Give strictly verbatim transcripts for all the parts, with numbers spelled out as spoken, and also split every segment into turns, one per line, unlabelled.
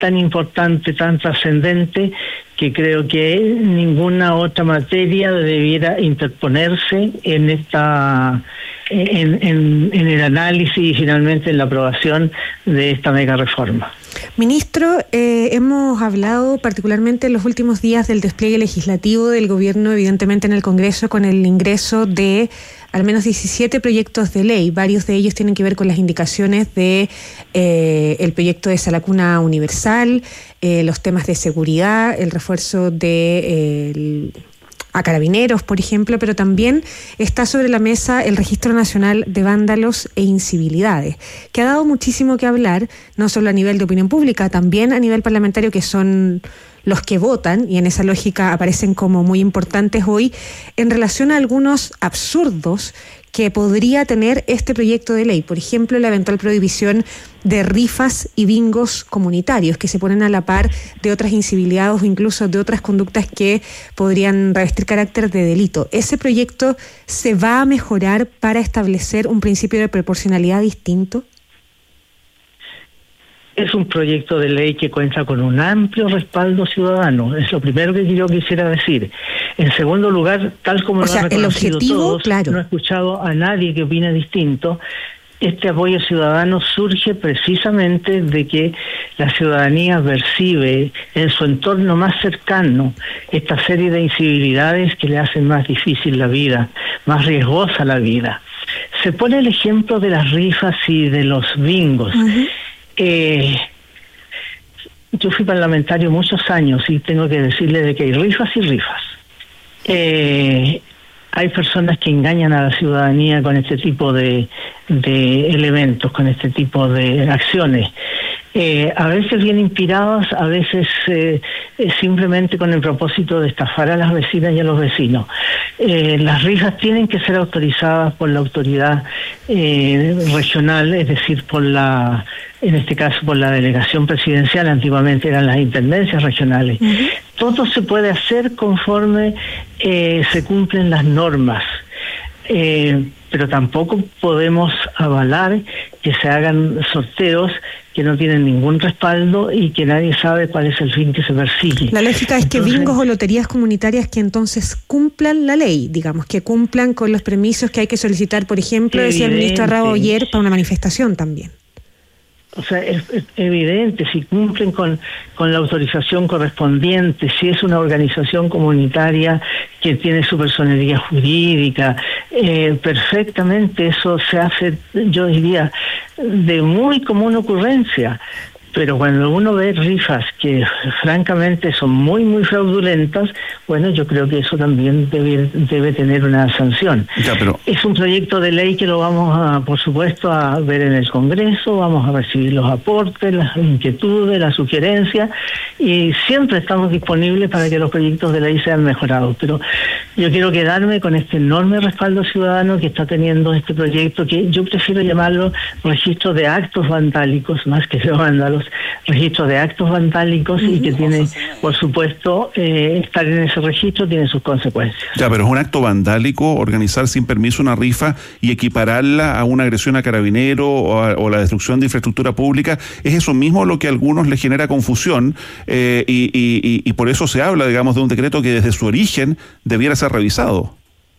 tan importante, tan trascendente, que creo que ninguna otra materia debiera interponerse en esta en, en, en el análisis y finalmente en la aprobación de esta mega reforma.
Ministro, eh, hemos hablado particularmente en los últimos días del despliegue legislativo del gobierno, evidentemente en el Congreso, con el ingreso de al menos diecisiete proyectos de ley. Varios de ellos tienen que ver con las indicaciones de eh, el proyecto de Sala Cuna Universal, eh, los temas de seguridad, el refuerzo de eh, el, a carabineros, por ejemplo, pero también está sobre la mesa el Registro Nacional de Vándalos e Incivilidades, que ha dado muchísimo que hablar, no solo a nivel de opinión pública, también a nivel parlamentario, que son los que votan, y en esa lógica aparecen como muy importantes hoy, en relación a algunos absurdos que podría tener este proyecto de ley. Por ejemplo, la eventual prohibición de rifas y bingos comunitarios que se ponen a la par de otras incivilidades o incluso de otras conductas que podrían revestir carácter de delito. ¿Ese proyecto se va a mejorar para establecer un principio de proporcionalidad distinto?
Es un proyecto de ley que cuenta con un amplio respaldo ciudadano. Es lo primero que yo quisiera decir. En segundo lugar, tal como
o
lo
sea,
han reconocido
el objetivo,
todos,
claro.
No he escuchado a nadie que opine distinto. Este apoyo ciudadano surge precisamente de que la ciudadanía percibe en su entorno más cercano esta serie de incivilidades que le hacen más difícil la vida, más riesgosa la vida. Se pone el ejemplo de las rifas y de los bingos. Uh-huh. Eh, yo fui parlamentario muchos años y tengo que decirle de que hay rifas y rifas. Eh, hay personas que engañan a la ciudadanía con este tipo de, de elementos, con este tipo de acciones. Eh, a veces bien inspiradas, a veces eh, simplemente con el propósito de estafar a las vecinas y a los vecinos. Eh, las rifas tienen que ser autorizadas por la autoridad eh, regional, es decir, por la, en este caso por la delegación presidencial, antiguamente eran las intendencias regionales. Uh-huh. Todo se puede hacer conforme eh, se cumplen las normas. Eh, pero tampoco podemos avalar que se hagan sorteos que no tienen ningún respaldo y que nadie sabe cuál es el fin que se persigue.
La lógica es
entonces,
que bingos o loterías comunitarias que entonces cumplan la ley, digamos, que cumplan con los permisos que hay que solicitar, por ejemplo, decía el ministro Arrabo ayer, para una manifestación también.
O sea, es, es evidente, si cumplen con, con la autorización correspondiente, si es una organización comunitaria que tiene su personería jurídica, eh, perfectamente eso se hace, yo diría, de muy común ocurrencia. Pero cuando uno ve rifas que francamente son muy, muy fraudulentas, bueno, yo creo que eso también debe, debe tener una sanción.
Ya, pero...
Es un proyecto de ley que lo vamos a, por supuesto, a ver en el Congreso, vamos a recibir los aportes, las inquietudes, las sugerencias, y siempre estamos disponibles para que los proyectos de ley sean mejorados. Pero yo quiero quedarme con este enorme respaldo ciudadano que está teniendo este proyecto, que yo prefiero llamarlo registro de actos vandálicos, más que de vándalos, registro de actos vandálicos, y que tiene, por supuesto, eh, estar en ese registro tiene sus consecuencias.
Ya, pero es un acto vandálico organizar sin permiso una rifa y equipararla a una agresión a carabinero o, a, o la destrucción de infraestructura pública. Es eso mismo lo que a algunos les genera confusión eh, y, y, y por eso se habla, digamos, de un decreto que desde su origen debiera ser revisado.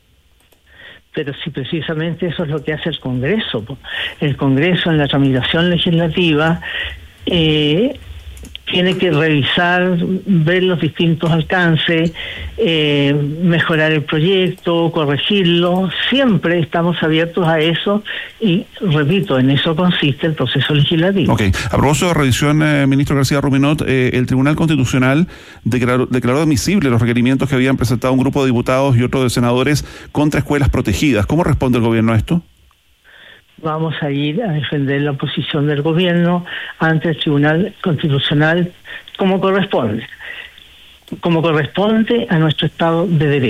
Pero si precisamente eso es lo que hace el Congreso. El Congreso, en la tramitación legislativa, Eh, tiene que revisar, ver los distintos alcances, eh, mejorar el proyecto, corregirlo. Siempre estamos abiertos a eso y, repito, en eso consiste el proceso legislativo.
Ok. A propósito de revisión, eh, ministro García Ruminot, eh, el Tribunal Constitucional declaró, declaró admisible los requerimientos que habían presentado un grupo de diputados y otros de senadores contra escuelas protegidas. ¿Cómo responde el gobierno a esto?
Vamos a ir a defender la posición del gobierno ante el Tribunal Constitucional como corresponde, como corresponde a nuestro Estado de Derecho.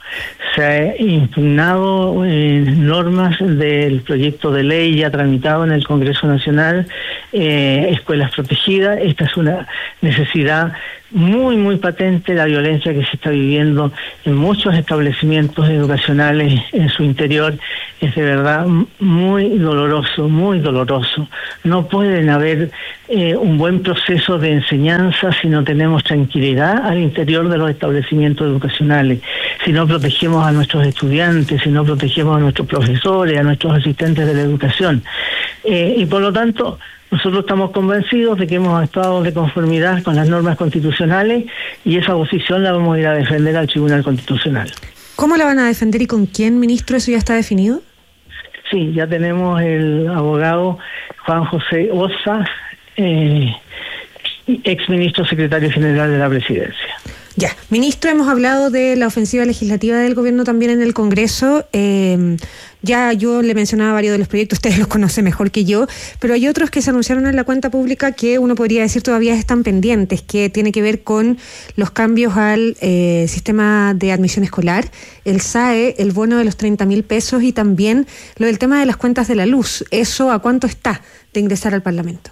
Se ha impugnado eh, normas del proyecto de ley ya tramitado en el Congreso Nacional, eh, escuelas protegidas. Esta es una necesidad muy, muy patente. La violencia que se está viviendo en muchos establecimientos educacionales en su interior es de verdad muy doloroso, muy doloroso. No pueden haber eh, un buen proceso de enseñanza si no tenemos tranquilidad al interior de los establecimientos educacionales, si no protegemos a nuestros estudiantes, si no protegemos a nuestros profesores, a nuestros asistentes de la educación. Eh, y por lo tanto, nosotros estamos convencidos de que hemos actuado de conformidad con las normas constitucionales y esa posición la vamos a ir a defender al Tribunal Constitucional.
¿Cómo la van a defender y con quién, ministro? ¿Eso ya está definido?
Sí, ya tenemos el abogado Juan José Ossa, eh, ex ministro secretario general de la Presidencia.
Ya, ministro, hemos hablado de la ofensiva legislativa del gobierno también en el Congreso. Eh, ya yo le mencionaba varios de los proyectos, ustedes los conocen mejor que yo, pero hay otros que se anunciaron en la cuenta pública que uno podría decir todavía están pendientes, que tiene que ver con los cambios al eh, sistema de admisión escolar, el S A E, el bono de los treinta mil pesos y también lo del tema de las cuentas de la luz. ¿Eso a cuánto está de ingresar al Parlamento?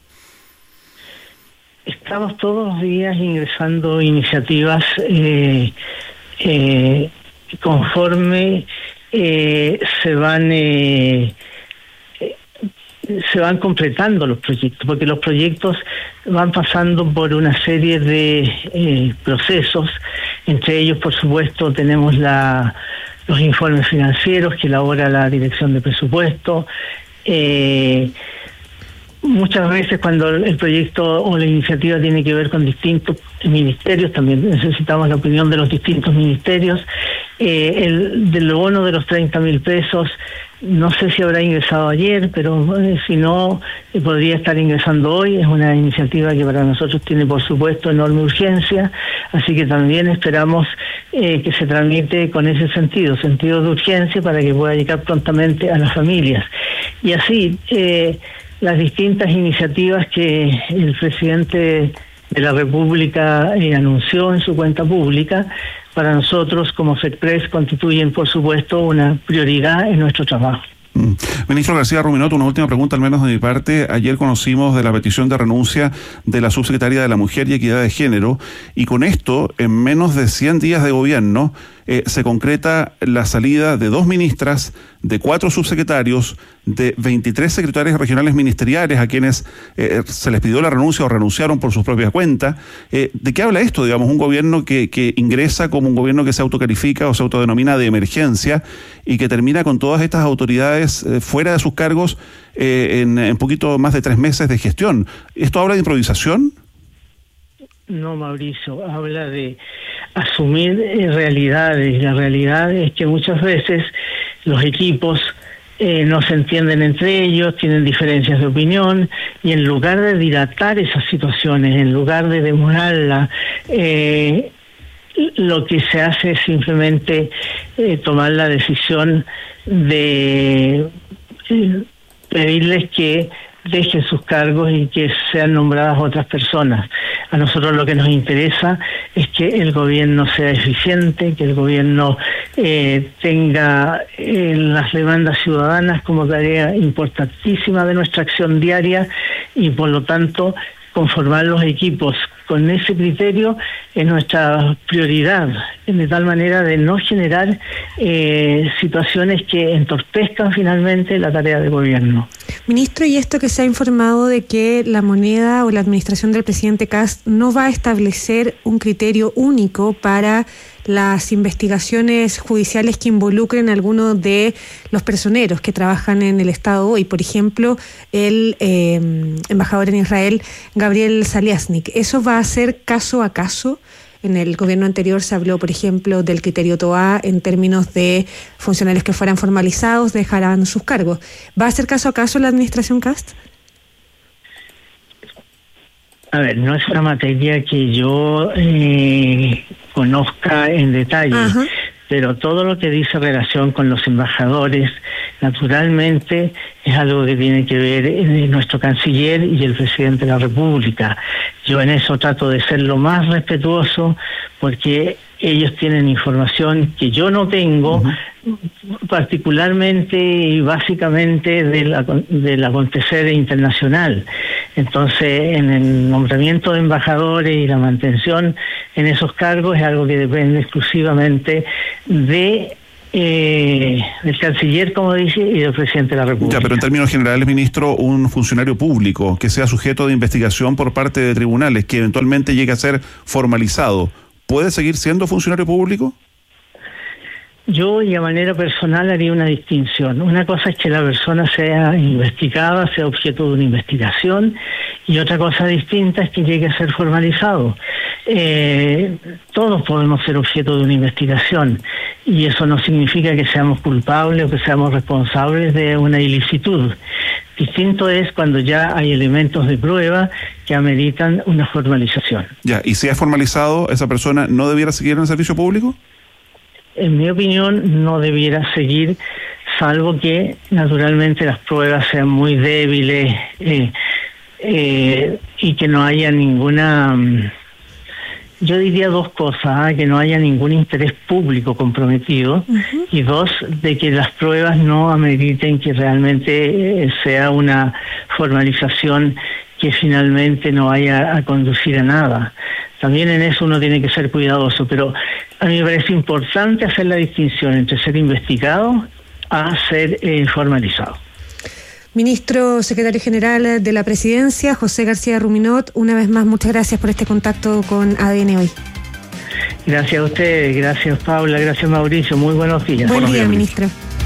Estamos todos los días ingresando iniciativas eh, eh, conforme eh, se van eh, se van completando los proyectos, porque los proyectos van pasando por una serie de eh, procesos. Entre ellos, por supuesto, tenemos la, los informes financieros que elabora la Dirección de Presupuesto. Eh, Muchas veces cuando el proyecto o la iniciativa tiene que ver con distintos ministerios, también necesitamos la opinión de los distintos ministerios. Eh, el del bono de los treinta mil pesos, no sé si habrá ingresado ayer, pero eh, si no, eh, podría estar ingresando hoy. Es una iniciativa que para nosotros tiene, por supuesto, enorme urgencia, así que también esperamos eh, que se tramite con ese sentido, sentido de urgencia, para que pueda llegar prontamente a las familias. Y así, eh, las distintas iniciativas que el presidente de la República eh, anunció en su cuenta pública, para nosotros como FEDPRES constituyen, por supuesto, una prioridad en nuestro trabajo.
Mm. Ministro García Ruminot, una última pregunta, al menos de mi parte. Ayer conocimos de la petición de renuncia de la subsecretaria de la Mujer y Equidad de Género, y con esto, en menos de cien días de gobierno, eh, se concreta la salida de dos ministras, de cuatro subsecretarios, de veintitrés secretarios regionales ministeriales a quienes eh, se les pidió la renuncia o renunciaron por sus propias cuentas. Eh, ¿De qué habla esto? Digamos, un gobierno que, que ingresa como un gobierno que se autocalifica o se autodenomina de emergencia y que termina con todas estas autoridades eh, fuera de sus cargos eh, en, en poquito más de tres meses de gestión. ¿Esto habla de improvisación?
No, Mauricio, habla de asumir eh, realidades. La realidad es que muchas veces los equipos eh, no se entienden entre ellos, tienen diferencias de opinión, y en lugar de dilatar esas situaciones, en lugar de demorarla, eh, lo que se hace es simplemente eh, tomar la decisión de eh, pedirles que dejen sus cargos y que sean nombradas otras personas. A nosotros lo que nos interesa es que el gobierno sea eficiente, que el gobierno eh, tenga eh, las demandas ciudadanas como tarea importantísima de nuestra acción diaria, y por lo tanto conformar los equipos con ese criterio es nuestra prioridad, de tal manera de no generar eh, situaciones que entorpezcan finalmente la tarea de gobierno.
Ministro, y esto que se ha informado de que la moneda o la administración del presidente Kast no va a establecer un criterio único para las investigaciones judiciales que involucren a algunos de los personeros que trabajan en el Estado hoy. Por ejemplo, el eh, embajador en Israel, Gabriel Saliasnik. ¿Eso va a ser caso a caso? En el gobierno anterior se habló, por ejemplo, del criterio TOA en términos de funcionarios que fueran formalizados, dejarán sus cargos. ¿Va a ser caso a caso la administración Kast?
A ver, no es una materia que yo eh, conozca en detalle. Ajá. Pero todo lo que dice relación con los embajadores, naturalmente es algo que tiene que ver eh, nuestro canciller y el presidente de la República. Yo en eso trato de ser lo más respetuoso, porque ellos tienen información que yo no tengo, uh-huh. particularmente y básicamente del, del acontecer internacional. Entonces, en el nombramiento de embajadores y la mantención en esos cargos es algo que depende exclusivamente de Eh, del canciller, como dice, y del presidente de la República.
Ya, pero en términos generales, ministro, un funcionario público que sea sujeto de investigación por parte de tribunales, que eventualmente llegue a ser formalizado, ¿puede seguir siendo funcionario público?
Yo, y a manera personal, haría una distinción. Una cosa es que la persona sea investigada, sea objeto de una investigación, y otra cosa distinta es que llegue a ser formalizado. Eh, todos podemos ser objeto de una investigación, y eso no significa que seamos culpables o que seamos responsables de una ilicitud. Distinto es cuando ya hay elementos de prueba que ameritan una formalización.
Ya, y si es formalizado, ¿esa persona no debiera seguir en el servicio público?
En mi opinión, no debiera seguir, salvo que naturalmente las pruebas sean muy débiles eh, eh, y que no haya ninguna... Yo diría dos cosas, ¿eh? Que no haya ningún interés público comprometido, uh-huh. y dos, de que las pruebas no ameriten que realmente eh, sea una formalización que finalmente no vaya a conducir a nada. También en eso uno tiene que ser cuidadoso, pero a mí me parece importante hacer la distinción entre ser investigado a ser eh, formalizado.
Ministro Secretario General de la Presidencia, José García Ruminot, una vez más, muchas gracias por este contacto con A D N Hoy.
Gracias a ustedes, gracias Paula, gracias Mauricio, muy buenos días.
Buen
buenos
día,
días,
ministro.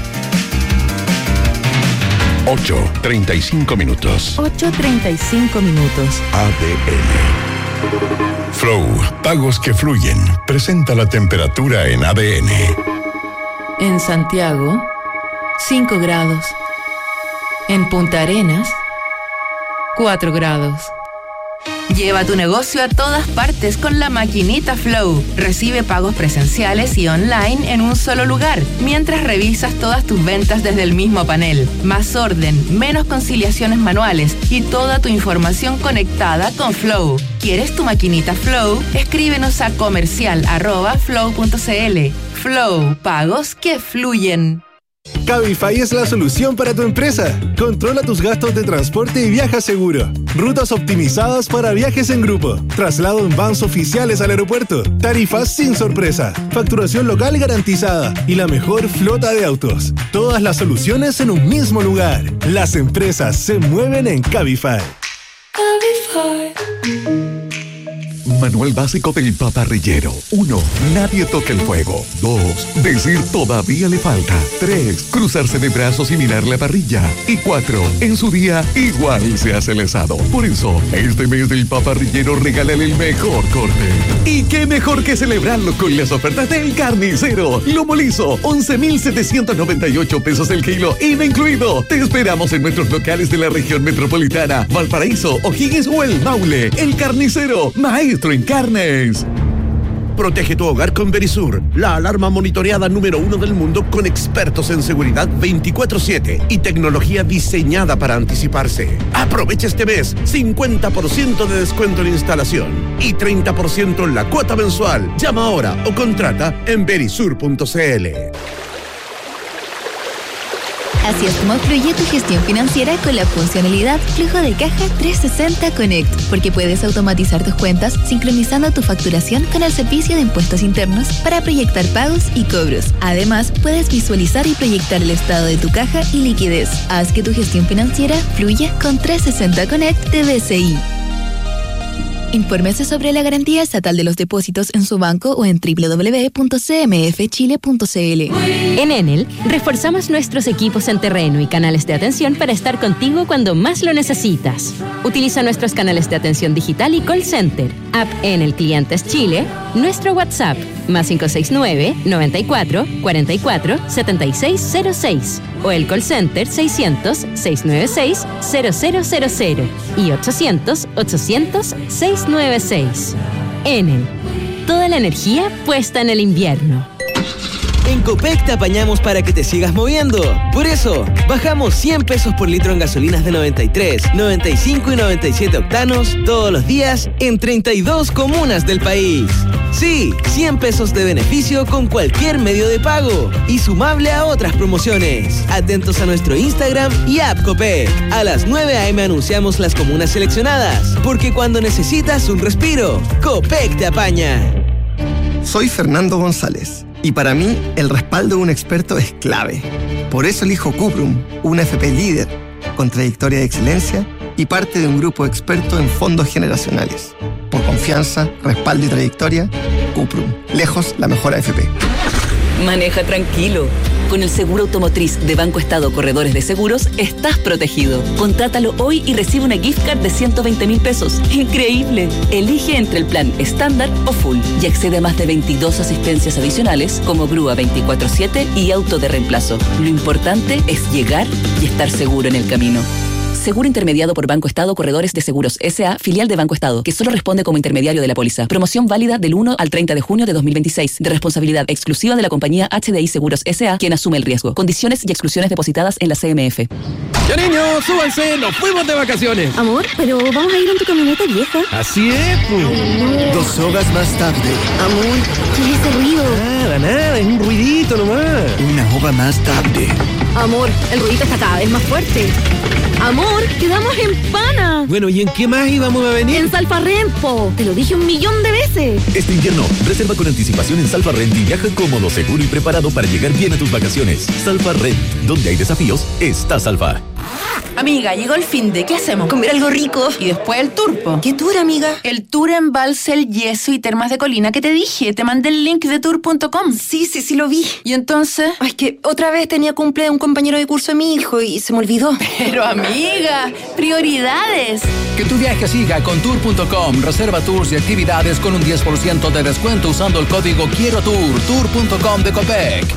ocho treinta y cinco minutos.
ocho treinta y cinco minutos.
A D N. Flow, pagos que fluyen. Presenta la temperatura en A D N.
En Santiago, cinco grados. En Punta Arenas, cuatro grados. Lleva tu negocio a todas partes con la maquinita Flow. Recibe pagos presenciales y online en un solo lugar, mientras revisas todas tus ventas desde el mismo panel. Más orden, menos conciliaciones manuales y toda tu información conectada con Flow. ¿Quieres tu maquinita Flow? Escríbenos a comercial arroba flow punto cl. Flow, pagos que fluyen.
Cabify es la solución para tu empresa. Controla tus gastos de transporte y viaja seguro. Rutas optimizadas para viajes en grupo. Traslado en vans oficiales al aeropuerto. Tarifas sin sorpresa. Facturación local garantizada. Y la mejor flota de autos. Todas las soluciones en un mismo lugar. Las empresas se mueven en Cabify.
Cabify.
Manual básico del paparrillero. uno. Nadie toque el fuego. dos. Decir todavía le falta. tres. Cruzarse de brazos y mirar la parrilla. Y cuatro. En su día, igual se hace el asado. Por eso, este mes del paparrillero regálale el mejor corte. ¿Y qué mejor que celebrarlo con las ofertas del Carnicero? Lomo liso, once mil setecientos noventa y ocho pesos el kilo, I V A incluido. Te esperamos en nuestros locales de la región metropolitana, Valparaíso, O'Higgins o El Maule. El Carnicero, maestro en carnes.
Protege tu hogar con Verisur, la alarma monitoreada número uno del mundo con expertos en seguridad veinticuatro siete y tecnología diseñada para anticiparse. Aprovecha este mes cincuenta por ciento de descuento en instalación y treinta por ciento en la cuota mensual. Llama ahora o contrata en verisur punto cl.
Así es como fluye tu gestión financiera con la funcionalidad Flujo de Caja trescientos sesenta Connect, porque puedes automatizar tus cuentas sincronizando tu facturación con el servicio de impuestos internos para proyectar pagos y cobros. Además, puedes visualizar y proyectar el estado de tu caja y liquidez. Haz que tu gestión financiera fluya con trescientos sesenta Connect de B C I. Infórmese sobre la garantía estatal de los depósitos en su banco o en doble u doble u doble u punto c m f chile punto c l.
En Enel, reforzamos nuestros equipos en terreno y canales de atención para estar contigo cuando más lo necesitas. Utiliza nuestros canales de atención digital y call center, app Enel Clientes Chile, nuestro WhatsApp, más cinco seis nueve, noventa y cuatro, cuarenta y cuatro, setenta y seis cero seis, o el call center seiscientos, seiscientos noventa y seis, cero cero cero cero y ochocientos, ochocientos, seiscientos noventa y seis. Enel, toda la energía puesta en el invierno.
En Copec te apañamos para que te sigas moviendo. Por eso, bajamos cien pesos por litro en gasolinas de noventa y tres, noventa y cinco y noventa y siete octanos todos los días en treinta y dos comunas del país. Sí, cien pesos de beneficio con cualquier medio de pago y sumable a otras promociones. Atentos a nuestro Instagram y app Copec. A las nueve a eme anunciamos las comunas seleccionadas, porque cuando necesitas un respiro, Copec te apaña.
Soy Fernando González y para mí el respaldo de un experto es clave. Por eso elijo Cuprum, una F P líder, con trayectoria de excelencia y parte de un grupo experto en fondos generacionales. Por confianza, respaldo y trayectoria, Cuprum, lejos la mejor A F P.
Maneja tranquilo. Con el seguro automotriz de Banco Estado Corredores de Seguros, estás protegido. Contrátalo hoy y recibe una gift card de ciento veinte mil pesos. ¡Increíble! Elige entre el plan estándar o full y accede a más de veintidós asistencias adicionales como grúa veinticuatro siete y auto de reemplazo. Lo importante es llegar y estar seguro en el camino. Seguro intermediado por Banco Estado Corredores de Seguros S A, filial de Banco Estado, que solo responde como intermediario de la póliza. Promoción válida del uno al treinta de junio de dos mil veintiséis, de responsabilidad exclusiva de la compañía H D I Seguros S A, quien asume el riesgo. Condiciones y exclusiones depositadas en la C M F.
Ya niños, súbanse, nos fuimos de vacaciones.
Amor, pero vamos a ir en tu camioneta vieja.
Así es, pues.
Dos horas más tarde.
Amor, ¿qué es ese ruido?
Nada, nada, es un ruidito nomás.
Una hora más tarde.
Amor, el ruidito está cada vez más fuerte. Amor, quedamos en Pana.
Bueno, ¿y en qué más íbamos a venir?
En Salfarrent, te lo dije un millón de veces.
Este invierno, reserva con anticipación en Salfarrent y viaja cómodo, seguro y preparado para llegar bien a tus vacaciones. Salfarrent, donde hay desafíos, está Salfa.
Amiga, llegó el fin de, ¿qué hacemos? Comer algo rico. Y después el turpo.
¿Qué tour, amiga?
El tour en Balsel, Yeso y Termas de Colina que te dije. Te mandé el link de tour punto com.
Sí, sí, sí lo vi.
¿Y entonces?
Ay, que otra vez tenía cumple de un compañero de curso de mi hijo y se me olvidó.
Pero amiga, prioridades.
Que tu viaje siga con tour punto com. Reserva tours y actividades con un diez por ciento de descuento usando el código Quiero Tour. tour punto com de Copec.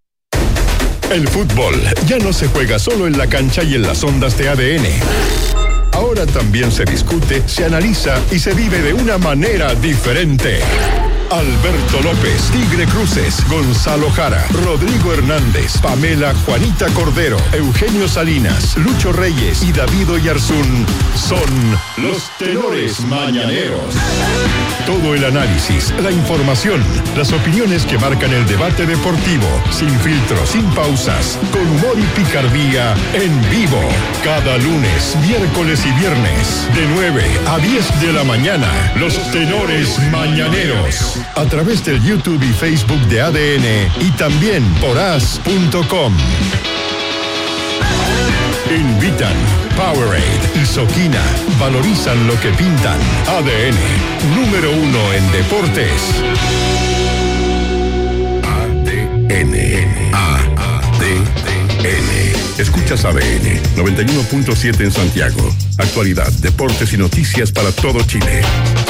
El fútbol ya no se juega solo en la cancha y en las ondas de A D N. Ahora también se discute, se analiza y se vive de una manera diferente. Alberto López, Tigre Cruces, Gonzalo Jara, Rodrigo Hernández, Pamela Juanita Cordero, Eugenio Salinas, Lucho Reyes y David Oyarzún son los tenores mañaneros. Todo el análisis, la información, las opiniones que marcan el debate deportivo, sin filtros, sin pausas, con humor y picardía, en vivo. Cada lunes, miércoles y viernes, de nueve a diez de la mañana, los tenores mañaneros. A través del YouTube y Facebook de A D N y también por as punto com. Invitan Powerade y Soquina. Valorizan lo que pintan. A D N, número uno en deportes. A D N. A D N. Escuchas A D N noventa y uno punto siete en Santiago. Actualidad, deportes y noticias para todo Chile.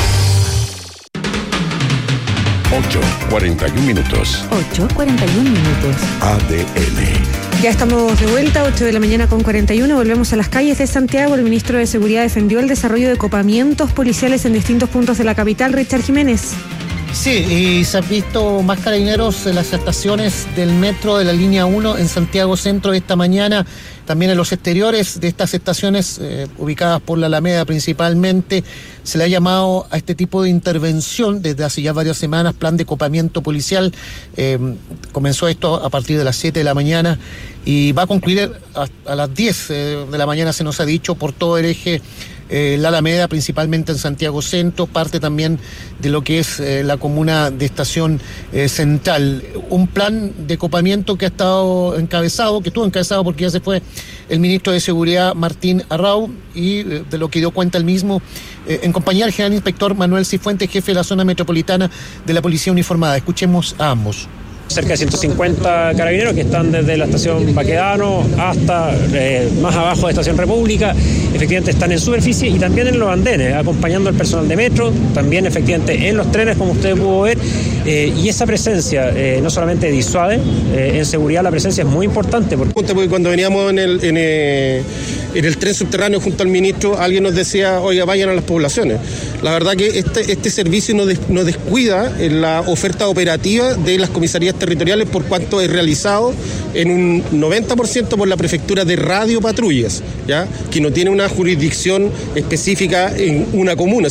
ocho, cuarenta y un minutos.
ocho, cuarenta y un minutos.
A D N.
Ya estamos de vuelta, ocho de la mañana con cuarenta y uno. Volvemos a las calles de Santiago. El ministro de Seguridad defendió el desarrollo de copamientos policiales en distintos puntos de la capital. Richard Jiménez.
Sí, y se han visto más carabineros en las estaciones del metro de la línea uno en Santiago Centro esta mañana, también en los exteriores de estas estaciones eh, ubicadas por la Alameda principalmente. Se le ha llamado a este tipo de intervención desde hace ya varias semanas, plan de copamiento policial. Eh, comenzó esto a partir de las siete de la mañana y va a concluir a, a las diez de la mañana, se nos ha dicho, por todo el eje Eh, la Alameda, principalmente en Santiago Centro, parte también de lo que es eh, la comuna de Estación eh, Central. Un plan de copamiento que ha estado encabezado, que estuvo encabezado porque ya se fue el ministro de Seguridad Martín Arrau, y eh, de lo que dio cuenta el mismo, eh, en compañía del general inspector Manuel Cifuentes, jefe de la zona metropolitana de la Policía Uniformada. Escuchemos a ambos.
Cerca de ciento cincuenta carabineros que están desde la estación Baquedano hasta eh, más abajo de Estación República. Efectivamente están en superficie y también en los andenes, acompañando al personal de metro, también efectivamente en los trenes, como usted pudo ver, eh, y esa presencia eh, no solamente disuade, eh, en seguridad la presencia es muy importante.
Porque cuando veníamos en el, en, eh,
en el tren subterráneo junto al ministro, alguien nos decía, oiga, vayan a las poblaciones. La verdad que este, este servicio no, des, no descuida en la oferta operativa de las comisarías territoriales, por cuanto es realizado en un noventa por ciento por la prefectura de radiopatrullas, ¿ya? Que no tiene una jurisdicción específica en una comuna.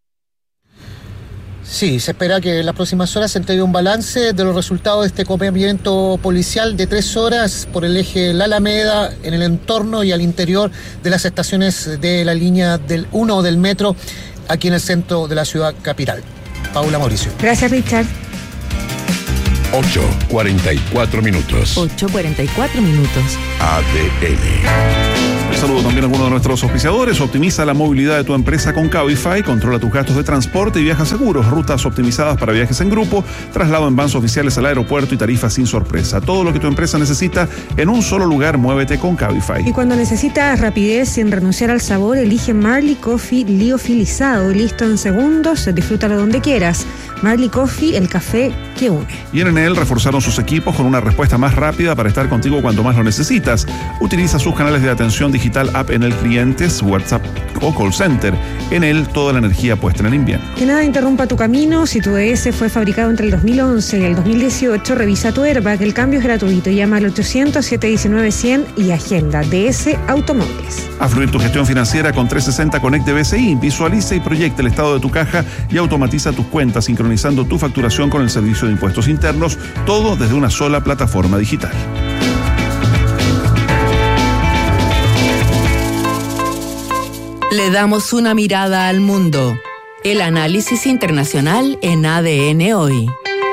Sí, se espera que en las próximas horas se entregue un balance de los resultados de este acompañamiento policial de tres horas por el eje La Alameda, en el entorno y al interior de las estaciones de la línea del uno del metro, aquí en el centro de la ciudad capital. Paula Mauricio.
Gracias, Richard.
ocho cuarenta y cuatro minutos.
ocho cuarenta y cuatro minutos.
A D N.
Un saludo también a algunos de nuestros auspiciadores. Optimiza la movilidad de tu empresa con Cabify. Controla tus gastos de transporte y viaja seguros. Rutas optimizadas para viajes en grupo, traslado en vans oficiales al aeropuerto y tarifas sin sorpresa. Todo lo que tu empresa necesita en un solo lugar. Muévete con Cabify.
Y cuando necesitas rapidez sin renunciar al sabor, elige Marley Coffee liofilizado. Listo en segundos. Disfrútalo donde quieras. Marley Coffee, el café que une.
Y en Enel reforzaron sus equipos con una respuesta más rápida para estar contigo cuando más lo necesitas. Utiliza sus canales de atención digital, app Enel Clientes, WhatsApp o call center. Enel, toda la energía puesta en el invierno.
Que nada interrumpa tu camino. Si tu D S fue fabricado entre el dos mil once y el dos mil dieciocho, revisa tu airbag. El cambio es gratuito. Llama al ochocientos, setecientos diecinueve, cien y agenda. D S Automóviles.
A fluir tu gestión financiera con trescientos sesenta Connect de B C I. Visualiza y proyecta el estado de tu caja y automatiza tus cuentas, sincronizando tu facturación con el Servicio de Impuestos Internos. Todo desde una sola plataforma digital.
Le damos una mirada al mundo. El análisis internacional en A D N Hoy.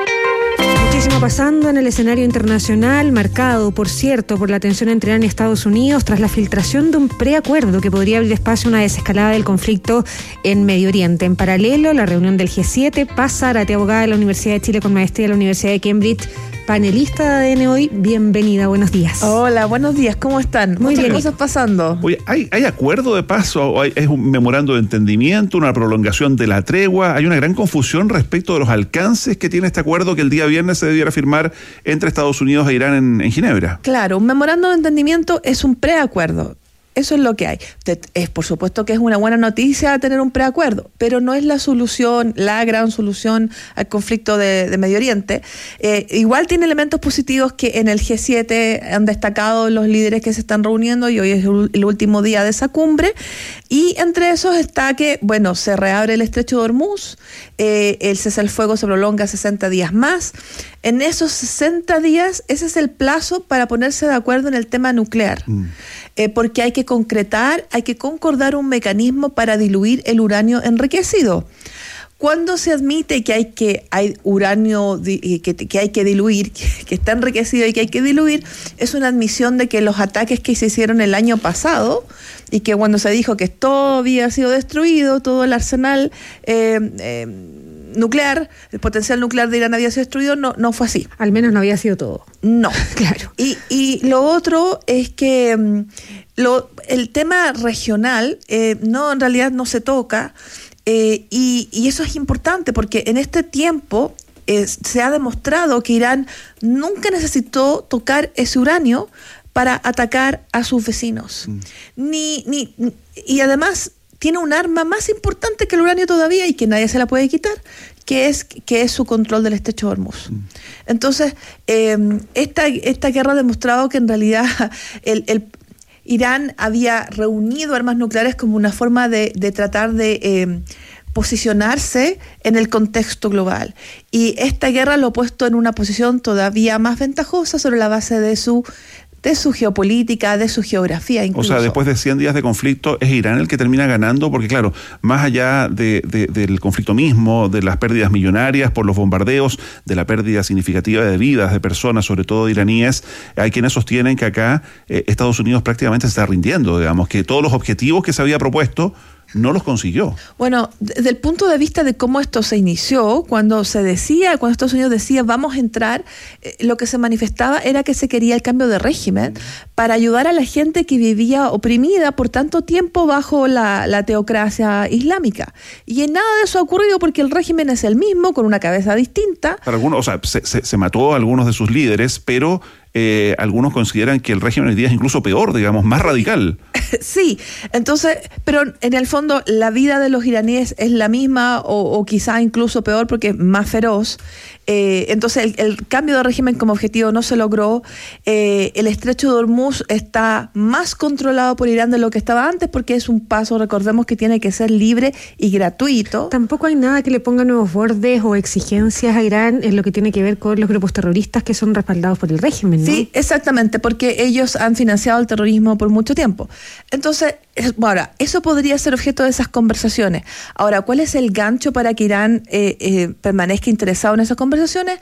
Muchísimo pasando en el escenario internacional, marcado, por cierto, por la tensión entre Irán y Estados Unidos tras la filtración de un preacuerdo que podría abrir espacio a una desescalada del conflicto en Medio Oriente. En paralelo, la reunión del G siete. Paz Zárate, abogada de la Universidad de Chile con maestría de la Universidad de Cambridge, panelista de A D N Hoy, bienvenida, buenos días.
Hola, buenos días, ¿cómo están?
Muy
Muchas
bien.
cosas pasando.
Oye, ¿hay, ¿hay acuerdo de paz o hay, es un memorando de entendimiento, una prolongación de la tregua? Hay una gran confusión respecto de los alcances que tiene este acuerdo que el día viernes se debiera firmar entre Estados Unidos e Irán en, en Ginebra.
Claro, un memorando de entendimiento es un preacuerdo. Eso es lo que hay. Es por supuesto que es una buena noticia tener un preacuerdo, pero no es la solución, la gran solución al conflicto de, de Medio Oriente. Eh, igual tiene elementos positivos que en el G siete han destacado los líderes que se están reuniendo y hoy es el último día de esa cumbre. Y entre esos está que, bueno, se reabre el estrecho de Hormuz, eh, el cese al fuego se prolonga sesenta días más. En esos sesenta días, ese es el plazo para ponerse de acuerdo en el tema nuclear. Mm. Eh, porque hay que concretar, hay que concordar un mecanismo para diluir el uranio enriquecido. Cuando se admite que hay que hay uranio que, que hay que diluir, que, que está enriquecido y que hay que diluir, es una admisión de que los ataques que se hicieron el año pasado y que cuando se dijo que todo había sido destruido, todo el arsenal eh, eh, nuclear, el potencial nuclear de Irán había sido destruido, no, no fue así.
Al menos no había sido todo.
No.
Claro.
Y, y lo otro es que lo, el tema regional eh, no en realidad no se toca. Eh, y, y eso es importante porque en este tiempo eh, se ha demostrado que Irán nunca necesitó tocar ese uranio para atacar a sus vecinos. Mm. Ni, ni, y además tiene un arma más importante que el uranio todavía y que nadie se la puede quitar, que es, que es su control del estrecho de Hormuz. Mm. Entonces, eh, esta, esta guerra ha demostrado que en realidad el, el Irán había reunido armas nucleares como una forma de, de tratar de eh, posicionarse en el contexto global. Y esta guerra lo ha puesto en una posición todavía más ventajosa sobre la base de su de su geopolítica, de su geografía incluso.
O sea, después de cien días de conflicto, es Irán el que termina ganando, porque claro, más allá de, de, del conflicto mismo, de las pérdidas millonarias por los bombardeos, de la pérdida significativa de vidas de personas, sobre todo iraníes, hay quienes sostienen que acá eh, Estados Unidos prácticamente se está rindiendo, digamos, que todos los objetivos que se había propuesto no los consiguió.
Bueno, desde el punto de vista de cómo esto se inició, cuando se decía, cuando Estados Unidos decía vamos a entrar, eh, lo que se manifestaba era que se quería el cambio de régimen para ayudar a la gente que vivía oprimida por tanto tiempo bajo la, la teocracia islámica. Y en nada de eso ha ocurrido porque el régimen es el mismo, con una cabeza distinta.
Para algunos, o sea, se, se, se mató a algunos de sus líderes, pero eh, algunos consideran que el régimen hoy día es incluso peor, digamos, más radical.
Sí, entonces, pero en el fondo la vida de los iraníes es la misma o, o quizá incluso peor porque es más feroz. Eh, entonces el, el cambio de régimen como objetivo no se logró. Eh, el estrecho de Hormuz está más controlado por Irán de lo que estaba antes porque es un paso, recordemos que tiene que ser libre y gratuito.
Tampoco hay nada que le ponga nuevos bordes o exigencias a Irán en lo que tiene que ver con los grupos terroristas que son respaldados por el régimen, ¿no?
Sí, exactamente, porque ellos han financiado el terrorismo por mucho tiempo. Entonces, ahora, eso podría ser objeto de esas conversaciones. Ahora, ¿cuál es el gancho para que Irán eh, eh, permanezca interesado en esas conversaciones?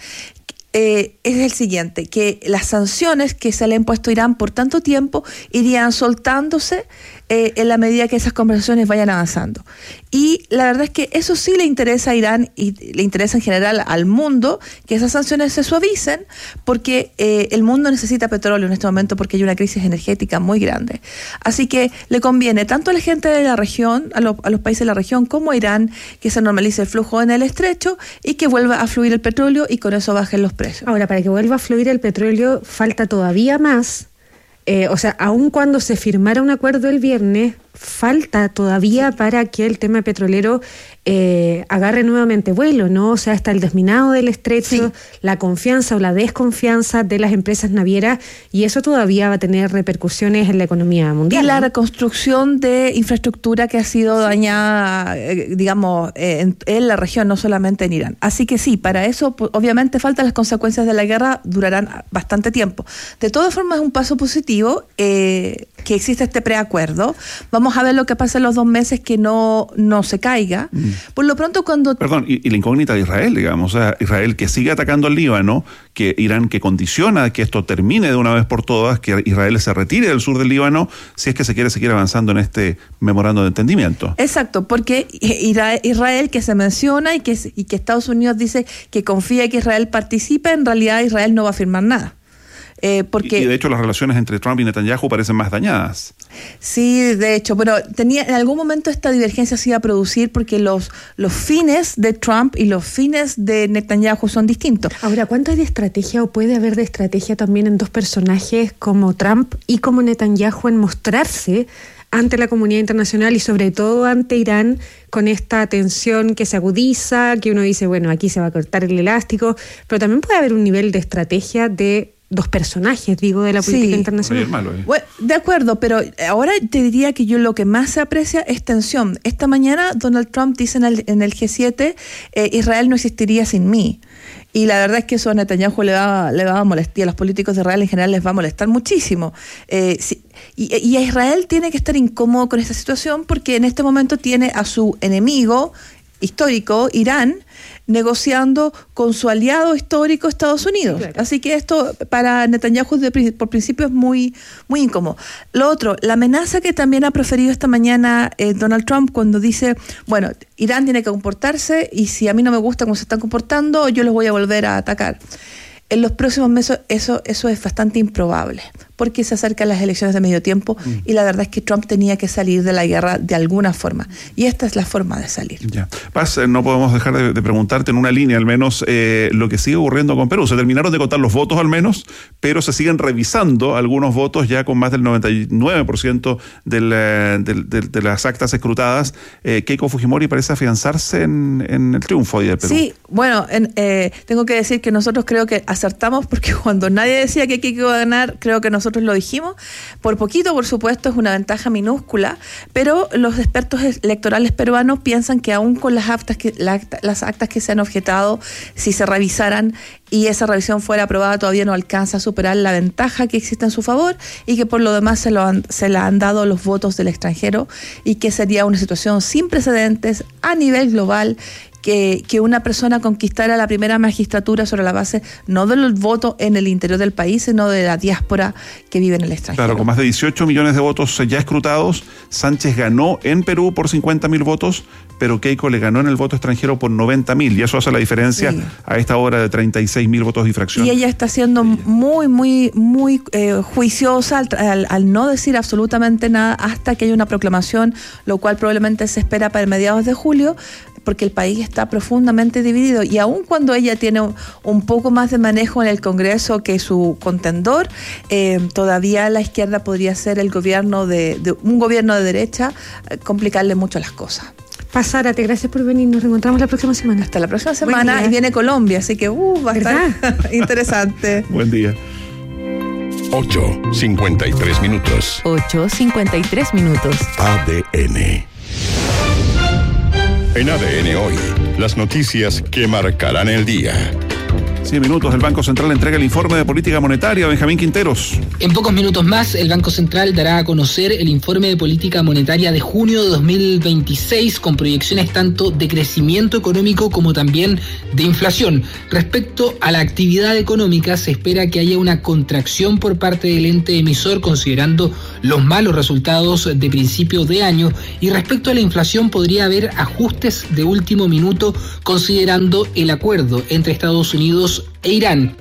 Eh, es el siguiente, que las sanciones que se le han impuesto a Irán por tanto tiempo irían soltándose eh, en la medida que esas conversaciones vayan avanzando. Y la verdad es que eso sí le interesa a Irán y le interesa en general al mundo que esas sanciones se suavicen porque eh, el mundo necesita petróleo en este momento porque hay una crisis energética muy grande. Así que le conviene tanto a la gente de la región, a, lo, a los países de la región como a Irán que se normalice el flujo en el estrecho y que vuelva a fluir el petróleo y con eso bajen los precios.
Ahora, para que vuelva a fluir el petróleo falta todavía más. Eh, o sea, aun cuando se firmara un acuerdo el viernes, falta todavía para que el tema petrolero eh, agarre nuevamente vuelo, ¿no? O sea, está el desminado del estrecho, sí. La confianza o la desconfianza de las empresas navieras, y eso todavía va a tener repercusiones en la economía mundial.
Y la
¿no?
reconstrucción de infraestructura que ha sido sí. dañada, eh, digamos, eh, en, en la región, no solamente en Irán. Así que sí, para eso, pues, obviamente, faltan las consecuencias de la guerra, durarán bastante tiempo. De todas formas, es un paso positivo eh, que existe este preacuerdo. Vamos a ver lo que pasa en los dos meses que no, no se caiga. Mm. Por lo pronto cuando...
Perdón, y, y la incógnita de Israel, digamos, o sea, Israel que sigue atacando al Líbano, que Irán que condiciona que esto termine de una vez por todas, que Israel se retire del sur del Líbano, si es que se quiere seguir avanzando en este memorando de entendimiento.
Exacto, porque Israel que se menciona y que, y que Estados Unidos dice que confía que Israel participe, en realidad Israel no va a firmar nada. Eh, porque,
y de hecho las relaciones entre Trump y Netanyahu parecen más dañadas.
Sí, de hecho, pero tenía en algún momento esta divergencia se iba a producir porque los, los fines de Trump y los fines de Netanyahu son distintos.
Ahora, ¿cuánto hay de estrategia o puede haber de estrategia también en dos personajes como Trump y como Netanyahu en mostrarse ante la comunidad internacional y sobre todo ante Irán con esta tensión que se agudiza, que uno dice, bueno, aquí se va a cortar el elástico, pero también puede haber un nivel de estrategia de dos personajes, digo, de la política sí. internacional.
Malo, ¿eh? Bueno, de acuerdo, pero ahora te diría que yo lo que más se aprecia es tensión. Esta mañana Donald Trump dice en el, en el G siete, eh, Israel no existiría sin mí. Y la verdad es que eso a Netanyahu le va, le va a molestar, y a los políticos de Israel en general les va a molestar muchísimo. Eh, sí, y, y a Israel tiene que estar incómodo con esta situación porque en este momento tiene a su enemigo histórico, Irán, negociando con su aliado histórico Estados Unidos. Claro. Así que esto para Netanyahu de, por principio es muy, muy incómodo. Lo otro, la amenaza que también ha proferido esta mañana eh, Donald Trump cuando dice, bueno, Irán tiene que comportarse y si a mí no me gusta cómo se están comportando, yo los voy a volver a atacar. En los próximos meses eso, eso es bastante improbable, porque se acercan las elecciones de medio tiempo mm. y la verdad es que Trump tenía que salir de la guerra de alguna forma, y esta es la forma de salir.
Ya. Paz, no podemos dejar de, de preguntarte en una línea al menos eh, lo que sigue ocurriendo con Perú. Se terminaron de contar los votos al menos, pero se siguen revisando algunos votos ya con más del noventa y nueve por ciento del, del, de, de las actas escrutadas. Eh, Keiko Fujimori parece afianzarse en, en el triunfo ahí del Perú.
Sí, bueno, en, eh, tengo que decir que nosotros creo que acertamos porque cuando nadie decía que Keiko iba a ganar, creo que nosotros lo dijimos, por poquito por supuesto, es una ventaja minúscula, pero los expertos electorales peruanos piensan que aún con las actas que, la, las actas que se han objetado, si se revisaran y esa revisión fuera aprobada, todavía no alcanza a superar la ventaja que existe en su favor y que por lo demás se, lo han, se la han dado los votos del extranjero y que sería una situación sin precedentes a nivel global. Que, que una persona conquistara la primera magistratura sobre la base no del voto en el interior del país, sino de la diáspora que vive en el extranjero.
Claro, con más de dieciocho millones de votos ya escrutados, Sánchez ganó en Perú por cincuenta mil votos, pero Keiko le ganó en el voto extranjero por noventa mil, y eso hace la diferencia sí. a esta hora de treinta y seis mil votos y fracción.
Y ella está siendo ella. muy, muy, muy eh, juiciosa al, al, al no decir absolutamente nada hasta que haya una proclamación, lo cual probablemente se espera para mediados de julio, porque el país está profundamente dividido y aun cuando ella tiene un, un poco más de manejo en el Congreso que su contendor, eh, todavía la izquierda podría ser el gobierno de, de un gobierno de derecha, eh, complicarle mucho las cosas.
Pasárate, gracias por venir, nos reencontramos la próxima semana.
Hasta la próxima semana y viene Colombia, así que uh, va a estar interesante.
Buen día.
ocho cincuenta y tres minutos.
ocho cincuenta y tres minutos.
A D N. En A D N hoy, las noticias que marcarán el día.
cien minutos, el Banco Central entrega el informe de política monetaria. Benjamín Quinteros.
En pocos minutos más, el Banco Central dará a conocer el informe de política monetaria de junio de dos mil veintiséis con proyecciones tanto de crecimiento económico como también de inflación. Respecto a la actividad económica, se espera que haya una contracción por parte del ente emisor considerando los malos resultados de principio de año, y respecto a la inflación podría haber ajustes de último minuto considerando el acuerdo entre Estados Unidos e Irán.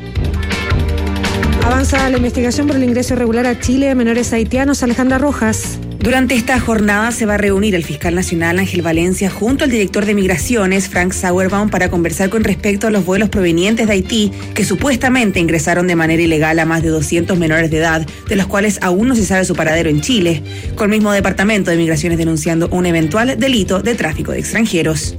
Avanza la investigación por el ingreso irregular a Chile de menores haitianos. Alejandra Rojas.
Durante esta jornada se va a reunir el fiscal nacional Ángel Valencia junto al director de Migraciones, Frank Sauerbaum, para conversar con respecto a los vuelos provenientes de Haití que supuestamente ingresaron de manera ilegal a más de doscientos menores de edad, de los cuales aún no se sabe su paradero en Chile, con el mismo departamento de Migraciones denunciando un eventual delito de tráfico de extranjeros.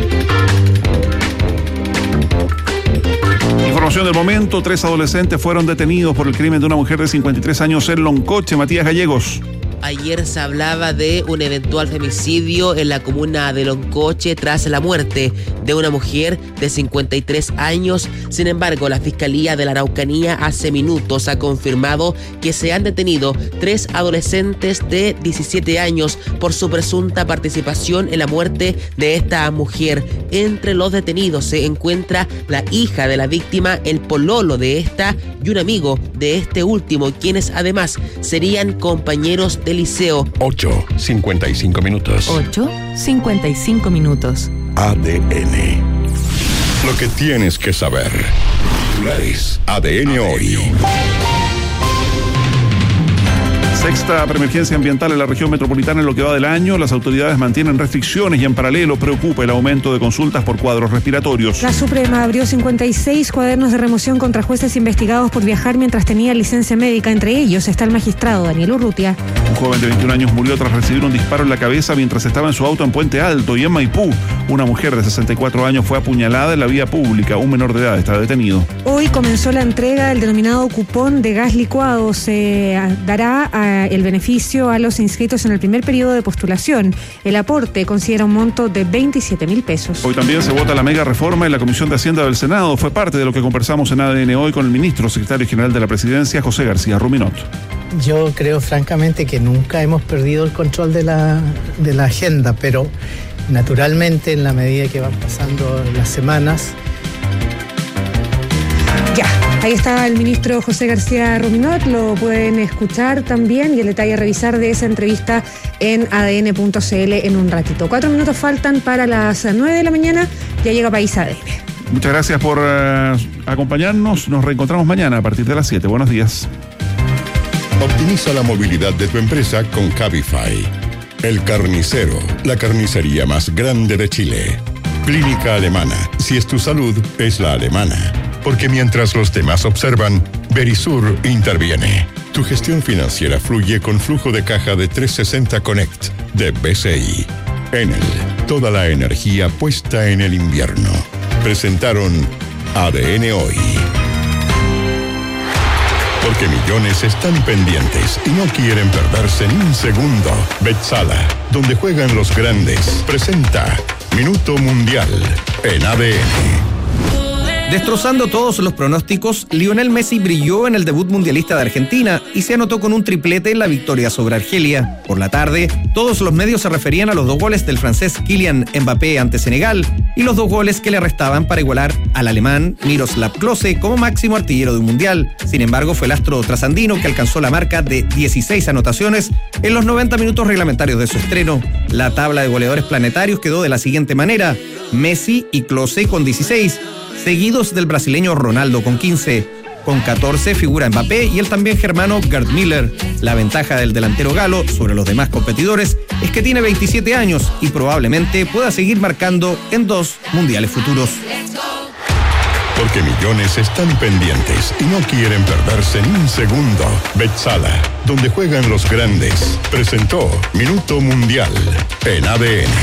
Información del momento, tres adolescentes fueron detenidos por el crimen de una mujer de cincuenta y tres años en Loncoche. Matías Gallegos.
Ayer se hablaba de un eventual femicidio en la comuna de Loncoche tras la muerte de una mujer de cincuenta y tres años. Sin embargo, la Fiscalía de la Araucanía hace minutos ha confirmado que se han detenido tres adolescentes de diecisiete años por su presunta participación en la muerte de esta mujer. Entre los detenidos se encuentra la hija de la víctima, el pololo de esta y un amigo de este último, quienes además serían compañeros de liceo.
ocho cincuenta y cinco minutos.
ocho cincuenta y cinco minutos.
A D N. Lo que tienes que saber. Titulares. A D N hoy.
Sexta preemergencia ambiental en la región metropolitana en lo que va del año. Las autoridades mantienen restricciones y en paralelo preocupa el aumento de consultas por cuadros respiratorios.
La Suprema abrió cincuenta y seis cuadernos de remoción contra jueces investigados por viajar mientras tenía licencia médica. Entre ellos está el magistrado Daniel Urrutia.
Un joven de veintiún años murió tras recibir un disparo en la cabeza mientras estaba en su auto en Puente Alto. Y en Maipú, una mujer de sesenta y cuatro años fue apuñalada en la vía pública. Un menor de edad está detenido.
Hoy comenzó la entrega del denominado cupón de gas licuado. Se dará a el beneficio a los inscritos en el primer periodo de postulación. El aporte considera un monto de veintisiete mil pesos.
Hoy también se vota la mega reforma en la Comisión de Hacienda del Senado. Fue parte de lo que conversamos en A D N hoy con el ministro secretario general de la Presidencia, José García Ruminot.
Yo creo francamente que nunca hemos perdido el control de la, de la agenda, pero naturalmente en la medida que van pasando las semanas.
Ya, ahí está el ministro José García Ruminot, lo pueden escuchar también y el detalle a revisar de esa entrevista en A D N punto C L en un ratito. Cuatro minutos faltan para las nueve de la mañana, ya llega País A D N.
Muchas gracias por uh, acompañarnos, nos reencontramos mañana a partir de las siete. Buenos días.
Optimiza la movilidad de tu empresa con Cabify. El Carnicero, la carnicería más grande de Chile. Clínica Alemana, si es tu salud, es la alemana. Porque mientras los demás observan, Verisur interviene. Tu gestión financiera fluye con flujo de caja de trescientos sesenta Connect de B C I. Enel, toda la energía puesta en el invierno. Presentaron A D N Hoy. Porque millones están pendientes y no quieren perderse ni un segundo. Betsala, donde juegan los grandes, presenta Minuto Mundial en A D N.
Destrozando todos los pronósticos, Lionel Messi brilló en el debut mundialista de Argentina y se anotó con un triplete en la victoria sobre Argelia. Por la tarde, todos los medios se referían a los dos goles del francés Kylian Mbappé ante Senegal y los dos goles que le restaban para igualar al alemán Miroslav Klose como máximo artillero de un mundial. Sin embargo, fue el astro trasandino que alcanzó la marca de dieciséis anotaciones en los noventa minutos reglamentarios de su estreno. La tabla de goleadores planetarios quedó de la siguiente manera: Messi y Klose con dieciséis, seguidos del brasileño Ronaldo con quince. Con catorce figura Mbappé y el también germano Gerd Müller. La ventaja del delantero galo sobre los demás competidores es que tiene veintisiete años y probablemente pueda seguir marcando en dos mundiales futuros.
Porque millones están pendientes y no quieren perderse ni un segundo. Betsala, donde juegan los grandes, presentó Minuto Mundial en A D N.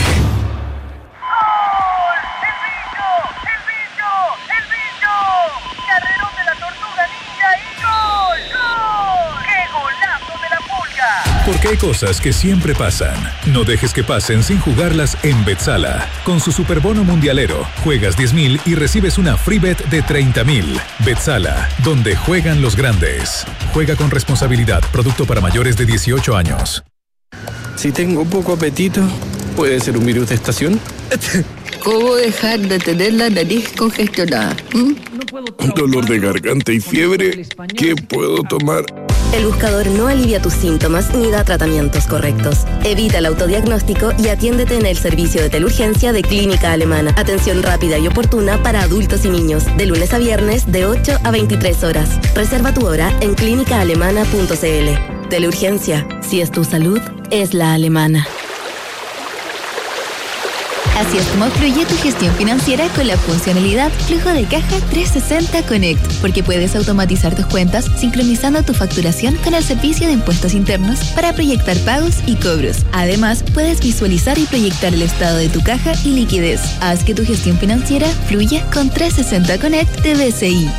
Porque hay cosas que siempre pasan. No dejes que pasen sin jugarlas en Betsala. Con su superbono mundialero, juegas diez mil y recibes una free bet de treinta mil. Betsala, donde juegan los grandes. Juega con responsabilidad. Producto para mayores de dieciocho años.
Si tengo poco apetito, ¿puede ser un virus de estación?
¿Cómo dejar de tener la nariz congestionada? ¿Mm?
Dolor de garganta y fiebre. ¿Qué puedo tomar?
El buscador no alivia tus síntomas ni da tratamientos correctos. Evita el autodiagnóstico y atiéndete en el servicio de teleurgencia de Clínica Alemana. Atención rápida y oportuna para adultos y niños, de lunes a viernes de ocho a veintitrés horas. Reserva tu hora en clínica alemana punto c l. Teleurgencia, si es tu salud, es la alemana.
Así es como fluye tu gestión financiera con la funcionalidad Flujo de Caja trescientos sesenta Connect, porque puedes automatizar tus cuentas sincronizando tu facturación con el servicio de impuestos internos para proyectar pagos y cobros. Además, puedes visualizar y proyectar el estado de tu caja y liquidez. Haz que tu gestión financiera fluya con trescientos sesenta Connect de B C I.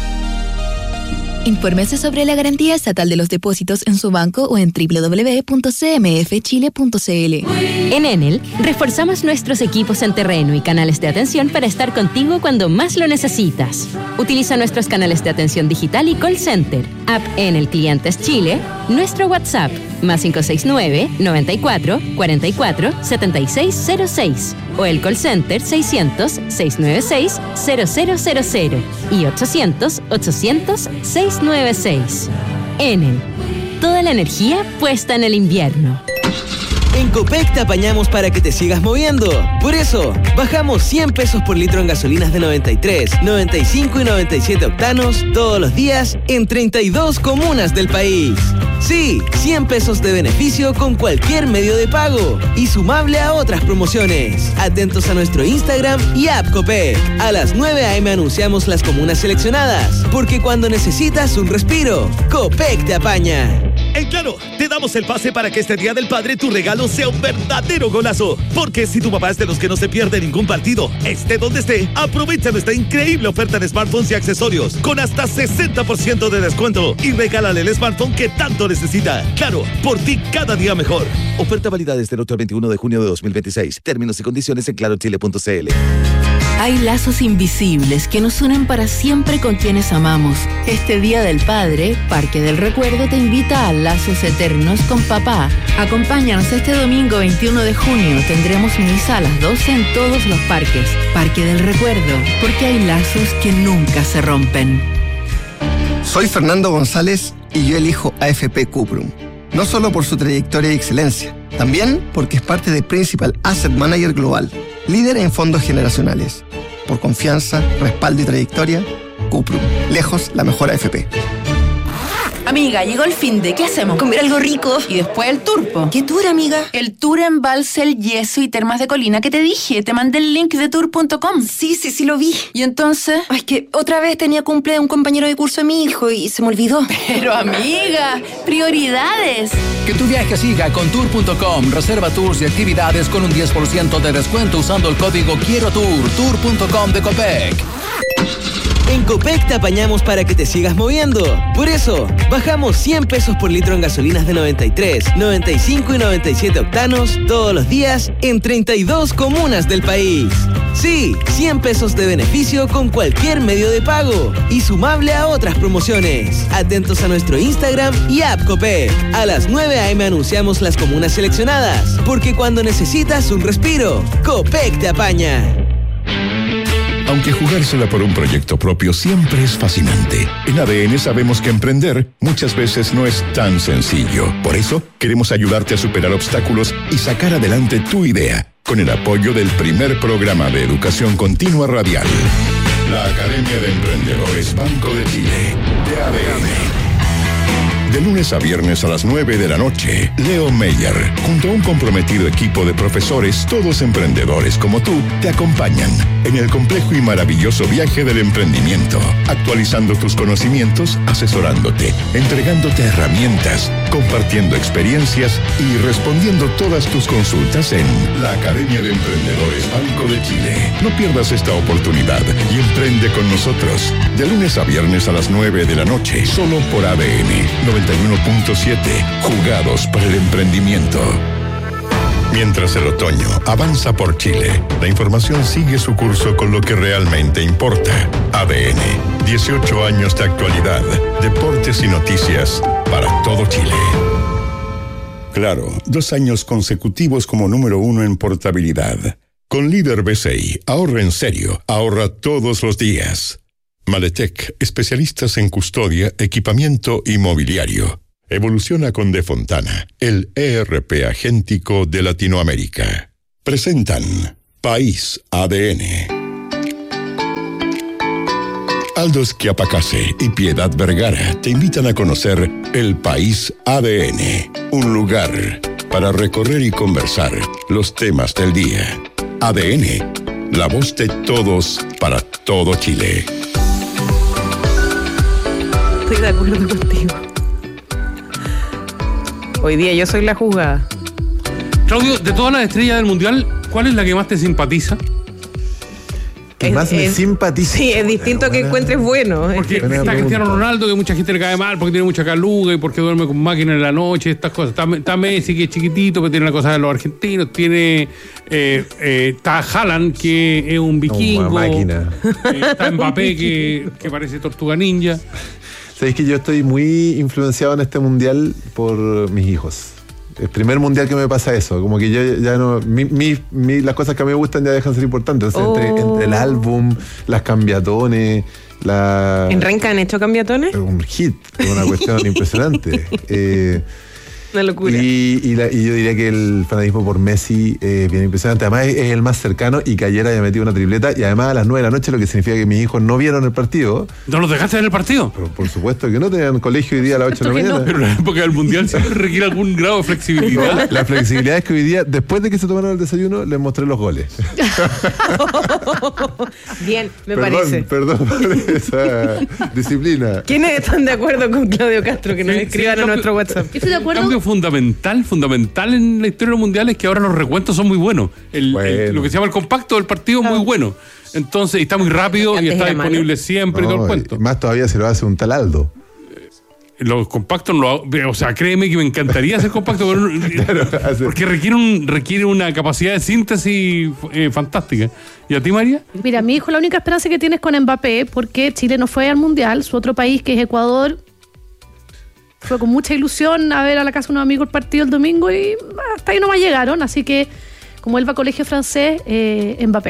Infórmese sobre la garantía estatal de los depósitos en su banco o en doble u doble u doble u punto c m f chile punto c l.
En Enel, reforzamos nuestros equipos en terreno y canales de atención para estar contigo cuando más lo necesitas. Utiliza nuestros canales de atención digital y call center, app Enel Clientes Chile, nuestro WhatsApp, más cinco seis nueve, noventa y cuatro, cuarenta y cuatro, setenta y seis cero seis, o el call center seiscientos, seiscientos noventa y seis, cero cero cero cero y ochocientos, ochocientos, seiscientos noventa y seis. Enel, toda la energía puesta en el invierno.
En Copec te apañamos para que te sigas moviendo. Por eso, bajamos cien pesos por litro en gasolinas de noventa y tres, noventa y cinco y noventa y siete octanos todos los días en treinta y dos comunas del país. Sí, cien pesos de beneficio con cualquier medio de pago y sumable a otras promociones. Atentos a nuestro Instagram y app Copec. A las nueve a eme anunciamos las comunas seleccionadas, porque cuando necesitas un respiro, Copec te apaña.
En Claro, te damos el pase para que este Día del Padre tu regalo sea un verdadero golazo. Porque si tu papá es de los que no se pierde ningún partido, esté donde esté, aprovecha nuestra increíble oferta de smartphones y accesorios con hasta sesenta por ciento de descuento y regálale el smartphone que tanto necesita. Claro, por ti cada día mejor. Oferta válida desde el otro veintiuno de junio de dos mil veintiséis. Términos y condiciones en claro chile punto c l.
Hay lazos invisibles que nos unen para siempre con quienes amamos. Este Día del Padre, Parque del Recuerdo te invita a lazos eternos con papá. Acompáñanos este domingo veintiuno de junio. Tendremos misa a las doce en todos los parques. Parque del Recuerdo, porque hay lazos que nunca se rompen.
Soy Fernando González y yo elijo A F P Cuprum. No solo por su trayectoria y excelencia, también porque es parte de Principal Asset Manager Global, líder en fondos generacionales. Por confianza, respaldo y trayectoria, Cuprum. Lejos la mejor A F P.
Amiga, llegó el fin de. ¿Qué hacemos? Comer algo rico. Y después el turpo.
¿Qué tour, amiga?
El tour en Balsel, Yeso y Termas de Colina que te dije. Te mandé el link de tour punto com.
Sí, sí, sí lo vi.
¿Y entonces?
Ay, que otra vez tenía cumple de un compañero de curso de mi hijo y se me olvidó.
Pero, amiga, prioridades.
Que tu viaje siga con tour punto com. Reserva tours y actividades con un diez por ciento de descuento usando el código Quiero Tour. tour punto com de Copec.
En Copec te apañamos para que te sigas moviendo. Por eso, bajamos cien pesos por litro en gasolinas de noventa y tres, noventa y cinco y noventa y siete octanos todos los días en treinta y dos comunas del país. Sí, cien pesos de beneficio con cualquier medio de pago y sumable a otras promociones. Atentos a nuestro Instagram y app Copec. A las nueve a eme anunciamos las comunas seleccionadas, porque cuando necesitas un respiro, Copec te apaña.
Aunque jugársela por un proyecto propio siempre es fascinante, en A D N sabemos que emprender muchas veces no es tan sencillo. Por eso, queremos ayudarte a superar obstáculos y sacar adelante tu idea, con el apoyo del primer programa de educación continua radial. La Academia de Emprendedores Banco de Chile, de A D N. De lunes a viernes a las nueve de la noche, Leo Meyer, junto a un comprometido equipo de profesores, todos emprendedores como tú, te acompañan en el complejo y maravilloso viaje del emprendimiento, actualizando tus conocimientos, asesorándote, entregándote herramientas, compartiendo experiencias y respondiendo todas tus consultas en la Academia de Emprendedores Banco de Chile. No pierdas esta oportunidad y emprende con nosotros. De lunes a viernes a las nueve de la noche, solo por A D N noventa y uno punto siete, jugados para el emprendimiento. Mientras el otoño avanza por Chile, la información sigue su curso con lo que realmente importa. A D N, dieciocho años de actualidad, deportes y noticias para todo Chile. Claro, dos años consecutivos como número uno en portabilidad. Con Líder B C I, ahorra en serio, ahorra todos los días. Maletec, especialistas en custodia, equipamiento y mobiliario. Evoluciona con De Fontana, el E R P agéntico de Latinoamérica. Presentan País A D N. Aldos Quiapacase y Piedad Vergara te invitan a conocer el País A D N, un lugar para recorrer y conversar los temas del día. A D N, la voz de todos para todo Chile.
Estoy de acuerdo contigo. Hoy día yo soy la jugada.
Claudio, de todas las estrellas del Mundial, ¿cuál es la que más te simpatiza?
Que más me simpatiza.
Sí, es distinto que encuentres bueno.
Porque está Cristiano Ronaldo, que mucha gente le cae mal porque tiene mucha caluga y porque duerme con máquina en la noche, estas cosas. Está, está Messi, que es chiquitito, pero tiene la cosa de los argentinos. Tiene eh, eh, está Haaland, que es un vikingo.
Una máquina.
Eh, está Mbappé, que, que parece Tortuga Ninja.
Sabéis que yo estoy muy influenciado en este mundial por mis hijos. El primer mundial que me pasa eso, como que yo ya no, mi, mi, mi, las cosas que a mí me gustan ya dejan de ser importantes. Entonces, oh. entre, entre el álbum, las cambiatones, la...
¿En Renca han hecho cambiatones?
Un hit, una cuestión impresionante. Eh,
Una locura.
Y, y, la, y yo diría que el fanatismo por Messi es bien impresionante. Además es, es el más cercano y que ayer haya metido una tripleta. Y además a las nueve de la noche, lo que significa que mis hijos no vieron el partido.
¿No los dejaste ver el partido?
Pero por supuesto que no, tenían colegio hoy día a las ocho de la mañana.
No. Pero en la época del Mundial siempre requiere algún grado de flexibilidad.
No, la flexibilidad es que hoy día, después de que se tomaron el desayuno, les mostré los goles.
Bien, me
perdón,
parece.
Perdón por esa disciplina.
¿Quiénes están de acuerdo con Claudio Castro que nos sí, escriban sí, a nuestro WhatsApp?
Estoy de acuerdo. Un cambio fundamental, fundamental en la historia mundial es que ahora los recuentos son muy buenos. El, bueno. el, lo que se llama el compacto del partido es muy bueno. Entonces, y está muy rápido y está disponible malo. siempre no, y todo el cuento.
Más todavía se lo hace un tal Aldo.
Los compactos, lo, o sea, créeme que me encantaría hacer compacto, pero, claro, porque requiere, un, requiere una capacidad de síntesis eh, fantástica. ¿Y a ti, María?
Mira, mi hijo, la única esperanza que tiene es con Mbappé, porque Chile no fue al Mundial, su otro país, que es Ecuador, fue con mucha ilusión a ver a la casa de unos amigos el partido el domingo y hasta ahí no más llegaron, así que como él va a colegio francés, eh, Mbappé.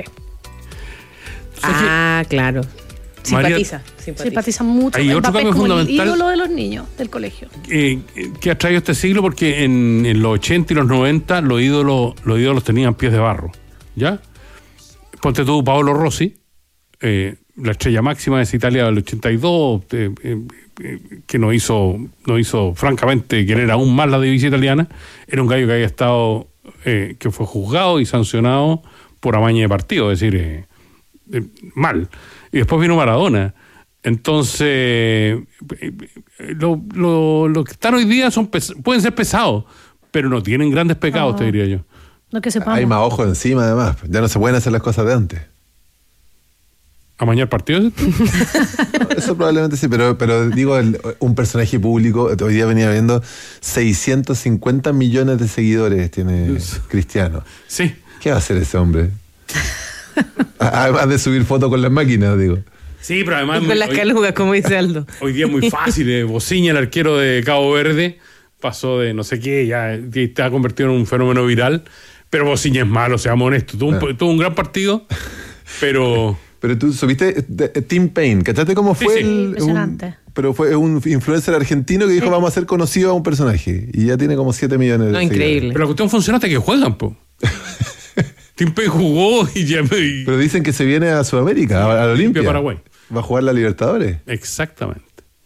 Ah, claro. Simpatiza,
María, simpatiza. Simpatiza mucho.
Hay otro cambio
como
fundamental.
El ídolo de los niños del colegio.
Eh, que ha traído este siglo porque en, en los ochenta y los noventa los ídolos, los ídolos tenían pies de barro. ¿Ya? Ponte tú Paolo Rossi, eh, la estrella máxima de Italia del ochenta y dos, eh, eh, eh, que nos hizo, nos hizo francamente querer aún más la divisa italiana. Era un gallo que había estado, eh, que fue juzgado y sancionado por amaño de partido, es decir, eh, eh, mal. Y después vino Maradona. Entonces, lo, lo, lo que están hoy día son pes- pueden ser pesados, pero no tienen grandes pecados, no. te diría yo.
No que sepamos.
Hay más ojo encima, además. Ya no se pueden hacer las cosas de antes.
¿Amañar partidos?
Eso probablemente sí, pero, pero digo, el, un personaje público, hoy día venía viendo seiscientos cincuenta millones de seguidores tiene Dios. Cristiano.
Sí.
¿Qué va a hacer ese hombre? Además de subir fotos con las máquinas, digo.
Sí, pero además...
Y con las calugas, como dice Aldo.
Hoy día es muy fácil. Eh. Bociña, el arquero de Cabo Verde, pasó de no sé qué, ya está convertido en un fenómeno viral. Pero Bociña es malo, seamos honestos. Tuvo un, ah. tuvo un gran partido, pero...
Pero tú subiste Tim Payne, ¿cachaste cómo fue?
Sí, sí.
El,
Impresionante.
Un, pero fue un influencer argentino que dijo, sí. vamos a hacer conocido a un personaje. Y ya tiene como siete millones de
no,
seguidores.
increíble.
Pero la cuestión funciona hasta que juegan, po. Tim Pay jugó y ya me...
Pero dicen que se viene a Sudamérica, a, a la Olimpia.
Paraguay.
Va a jugar la Libertadores.
Exactamente.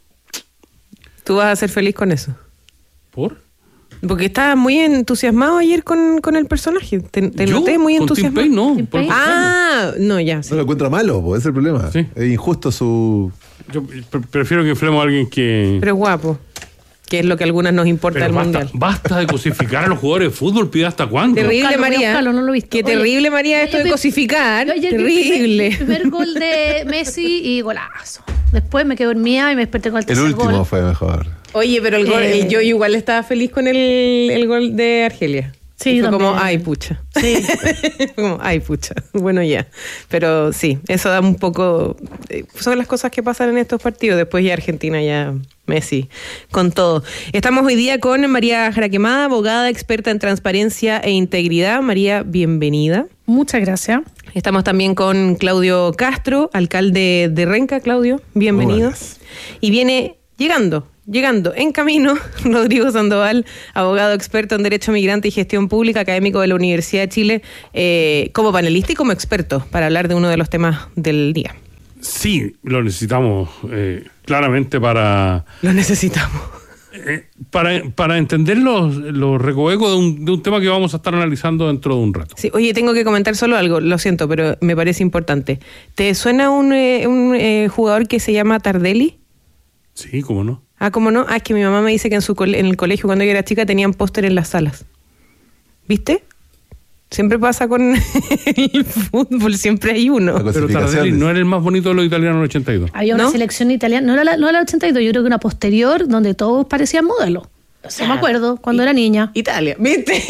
¿Tú vas a ser feliz con eso?
¿Por?
Porque estabas muy entusiasmado ayer con, con el personaje. Te, te
¿Yo?
noté muy
¿Con
entusiasmado.
Tim Pay? No.
Tim Pay. Ah, no, ya. Sí.
No lo encuentra malo, pues, ese es el problema.
Sí.
Es injusto su...
Yo pre- prefiero que inflemos a alguien que...
Pero guapo. Que es lo que a algunas nos importa del
basta,
mundial.
Basta de cosificar a los jugadores de fútbol, pide hasta cuándo.
Terrible,
Carlos,
María.
Carlos, no lo viste.
Qué
Oye,
terrible, María, esto de
me,
cosificar.
Yo ayer
terrible.
Vi el primer, primer gol de Messi y golazo. Después me quedé dormida y me desperté con el tercer
El último
gol.
fue mejor.
Oye, pero el gol,
Eh,
el, yo igual estaba feliz con el, el gol de Argelia.
Sí,
fue
también.
como, ay, pucha.
Sí.
Fue como, ay, pucha. Bueno, ya. Pero sí, eso da un poco... eh, Son las cosas que pasan en estos partidos. Después ya Argentina, ya Messi, con todo. Estamos hoy día con María Jaraquemada, abogada experta en transparencia e integridad. María, bienvenida.
Muchas gracias.
Estamos también con Claudio Castro, alcalde de Renca. Claudio, bienvenido. Y viene llegando, llegando en camino, Rodrigo Sandoval, abogado experto en Derecho Migrante y Gestión Pública, académico de la Universidad de Chile, eh, como panelista y como experto para hablar de uno de los temas del día.
Sí, lo necesitamos eh, claramente para...
Lo necesitamos.
Eh, para, para entender los, los recovecos de un, de un tema que vamos a estar analizando dentro de un rato.
Sí, oye, tengo que comentar solo algo, lo siento, pero me parece importante. ¿Te suena un, eh, un eh, jugador que se llama Tardelli?
Sí, ¿cómo no?
Ah, ¿cómo no? Ah, es que mi mamá me dice que en, su cole- en el colegio cuando yo era chica tenían póster en las salas. ¿Viste? Siempre pasa con el fútbol, siempre hay uno.
Pero Tardelli no era el más bonito de los italianos en el ochenta y dos.
Había una
¿No?
selección italiana, no era la, no era la ochenta y dos, yo creo que una posterior donde todos parecían modelos. No me acuerdo, cuando
I-
era niña.
Italia, ¿viste?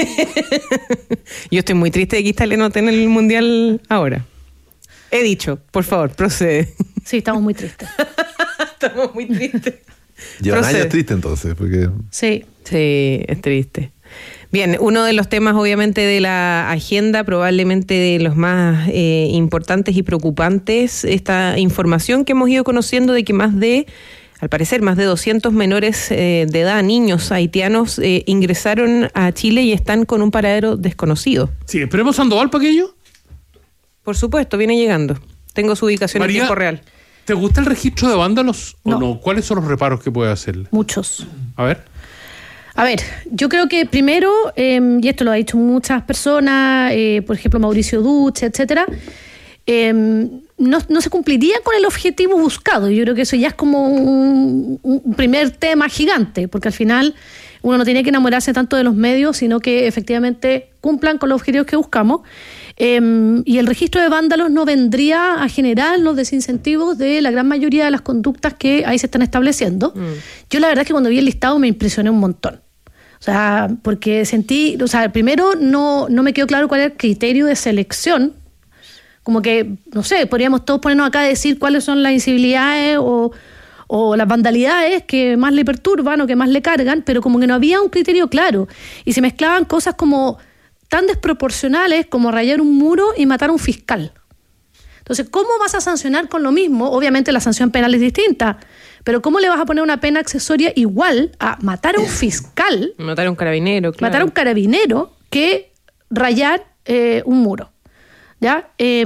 Yo estoy muy triste de que Italia no tenga el mundial ahora. He dicho, por favor, procede.
Sí, estamos muy tristes.
Estamos muy tristes.
Llevan
Procede.
años tristes entonces, porque...
Sí.
Sí, es triste. Bien, uno de los temas obviamente de la agenda, probablemente de los más eh, importantes y preocupantes, esta información que hemos ido conociendo de que más de, al parecer, más de doscientos menores eh, de edad, niños haitianos, eh, ingresaron a Chile y están con un paradero desconocido.
Sí, esperemos Sandoval para aquello.
Por supuesto, viene llegando. Tengo su ubicación
María,
en tiempo real.
¿Te gusta el registro de vándalos
No.
o no? ¿Cuáles son los reparos que puede hacerle?
Muchos.
A ver.
A ver, yo creo que primero, eh, y esto lo ha dicho muchas personas, eh, por ejemplo Mauricio Duce, etcétera, eh, no, no se cumpliría con el objetivo buscado. Yo creo que eso ya es como un, un primer tema gigante, porque al final uno no tiene que enamorarse tanto de los medios, sino que efectivamente cumplan con los objetivos que buscamos. Eh, y el registro de vándalos no vendría a generar los desincentivos de la gran mayoría de las conductas que ahí se están estableciendo. Mm. Yo la verdad es que cuando vi el listado me impresioné un montón. O sea, porque sentí, o sea, primero no, no me quedó claro cuál era el criterio de selección. Como que, no sé, podríamos todos ponernos acá a decir cuáles son las incivilidades o, o las vandalidades que más le perturban o que más le cargan, pero como que no había un criterio claro. Y se mezclaban cosas como tan desproporcionales como rayar un muro y matar a un fiscal. Entonces, ¿cómo vas a sancionar con lo mismo? Obviamente la sanción penal es distinta, pero ¿cómo le vas a poner una pena accesoria igual a matar a un fiscal?
Matar a un carabinero, claro.
Matar a un carabinero que rayar eh, un muro. ¿Ya? Eh,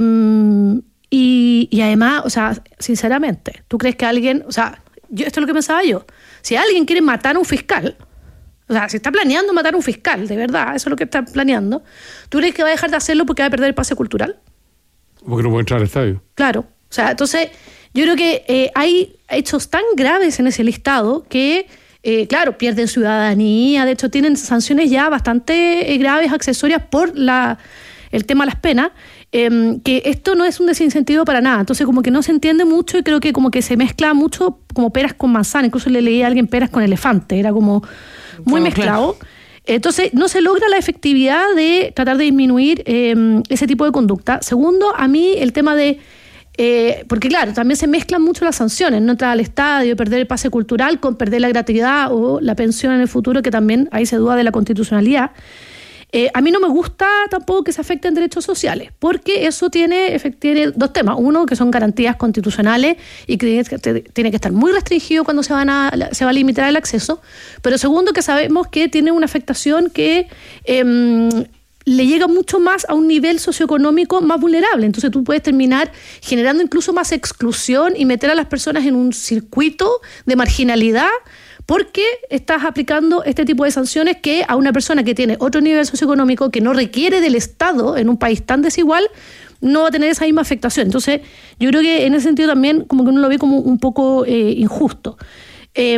y, y además, o sea, sinceramente, ¿tú crees que alguien, o sea, yo, esto es lo que pensaba yo, si alguien quiere matar a un fiscal, o sea, si está planeando matar a un fiscal, de verdad, eso es lo que está planeando, ¿tú crees que va a dejar de hacerlo porque va a perder el pase cultural?
Porque no puede entrar al estadio.
Claro. O sea, entonces, yo creo que eh, hay hechos tan graves en ese listado que, eh, claro, pierden ciudadanía, de hecho tienen sanciones ya bastante eh, graves, accesorias por la, el tema de las penas, eh, que esto no es un desincentivo para nada. Entonces, como que no se entiende mucho y creo que como que se mezcla mucho como peras con manzana. Incluso le leí a alguien peras con elefante. Era como muy
No,
mezclado.
claro.
Entonces, no se logra la efectividad de tratar de disminuir eh, ese tipo de conducta. Segundo, a mí el tema de... Eh, porque claro, también se mezclan mucho las sanciones, no entrar al estadio, perder el pase cultural con perder la gratuidad o la pensión en el futuro, que también ahí se duda de la constitucionalidad. Eh, a mí no me gusta tampoco que se afecten derechos sociales, porque eso tiene, tiene dos temas. Uno, que son garantías constitucionales y que tiene, tiene que estar muy restringido cuando se, van a, se va a limitar el acceso. Pero segundo, que sabemos que tiene una afectación que eh, le llega mucho más a un nivel socioeconómico más vulnerable. Entonces tú puedes terminar generando incluso más exclusión y meter a las personas en un circuito de marginalidad porque estás aplicando este tipo de sanciones que a una persona que tiene otro nivel socioeconómico, que no requiere del Estado en un país tan desigual, no va a tener esa misma afectación. Entonces yo creo que en ese sentido también como que uno lo ve como un poco eh, injusto. Eh,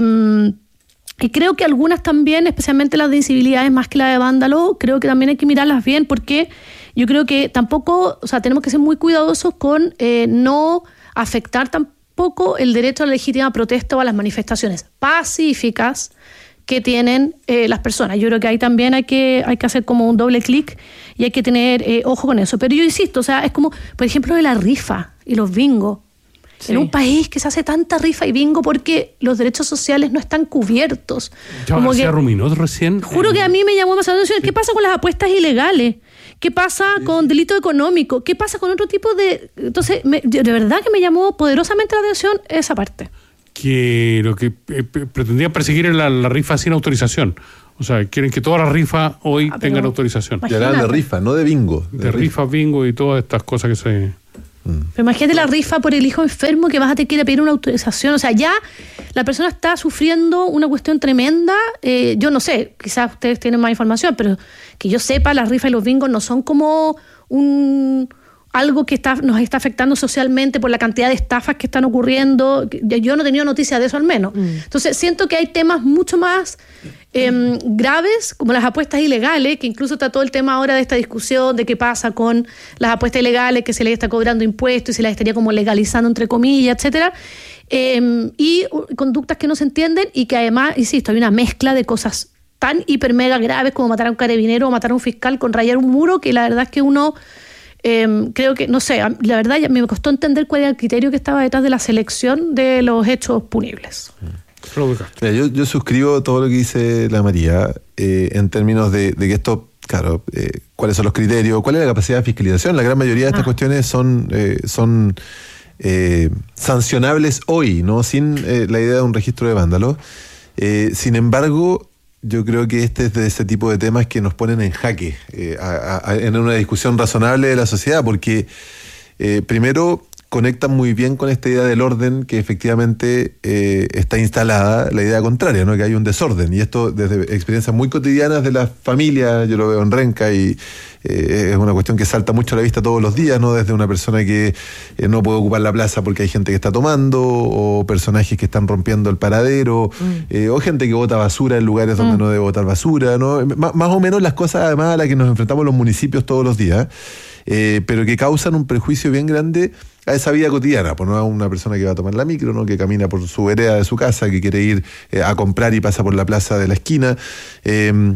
y creo que algunas también, especialmente las de incivilidades más que la de vándalo, creo que también hay que mirarlas bien porque yo creo que tampoco, o sea, tenemos que ser muy cuidadosos con eh, no afectar tampoco poco el derecho a la legítima protesta o a las manifestaciones pacíficas que tienen eh, las personas. Yo creo que ahí también hay que, hay que hacer como un doble clic y hay que tener eh, ojo con eso. Pero yo insisto, o sea, es como, por ejemplo, de la rifa y los bingos. Sí. En un país que se hace tanta rifa y bingo porque los derechos sociales no están cubiertos.
Ya, como que, ruminó recién.
Juro que a mí me llamó más la atención. ¿Qué pasa con las apuestas ilegales? ¿Qué pasa con delito económico? ¿Qué pasa con otro tipo de...? Entonces, me, de verdad que me llamó poderosamente la atención esa parte.
Que lo que eh, pretendían perseguir es la, la rifa sin autorización. O sea, quieren que todas las rifas hoy ah, tengan autorización.
Ya hablan de rifa, no de bingo.
De, de rifa, bingo y todas estas cosas que se...
Pero imagínate la rifa por el hijo enfermo que vas a tener que ir a pedir una autorización. O sea, ya la persona está sufriendo una cuestión tremenda. Eh, yo no sé, quizás ustedes tienen más información, pero que yo sepa, las rifas y los bingos no son como un algo que está, nos está afectando socialmente por la cantidad de estafas que están ocurriendo. Yo no he tenido noticia de eso al menos. Mm. Entonces siento que hay temas mucho más eh, graves, como las apuestas ilegales, que incluso está todo el tema ahora de esta discusión de qué pasa con las apuestas ilegales, que se les está cobrando impuestos y se las estaría como legalizando entre comillas, etcétera. Eh, y conductas que no se entienden y que además, insisto, hay una mezcla de cosas tan hiper mega graves como matar a un carabinero o matar a un fiscal con rayar un muro, que la verdad es que uno... Eh, creo que, no sé, la verdad ya me costó entender cuál era el criterio que estaba detrás de la selección de los hechos punibles.
Mira, yo, yo suscribo todo lo que dice la María eh, en términos de, de que esto, claro, eh, cuáles son los criterios, cuál es la capacidad de fiscalización. La gran mayoría de estas ah. cuestiones son, eh, son eh, sancionables hoy, ¿no? Sin eh, la idea de un registro de vándalos. Eh, sin embargo, yo creo que este es de ese tipo de temas que nos ponen en jaque eh, a, a, en una discusión razonable de la sociedad, porque eh, primero conectan muy bien con esta idea del orden que efectivamente eh, está instalada, la idea contraria, ¿no? Que hay un desorden, y esto desde experiencias muy cotidianas de las familias, yo lo veo en Renca y eh, es una cuestión que salta mucho a la vista todos los días, ¿no? Desde una persona que eh, no puede ocupar la plaza porque hay gente que está tomando, o personajes que están rompiendo el paradero, mm. eh, o gente que bota basura en lugares mm. donde no debe botar basura, ¿no? M- más o menos las cosas además a las que nos enfrentamos los municipios todos los días, eh, pero que causan un prejuicio bien grande a esa vida cotidiana, pues no a una persona que va a tomar la micro, ¿no? Que camina por su vereda de su casa, que quiere ir eh, a comprar y pasa por la plaza de la esquina. Eh,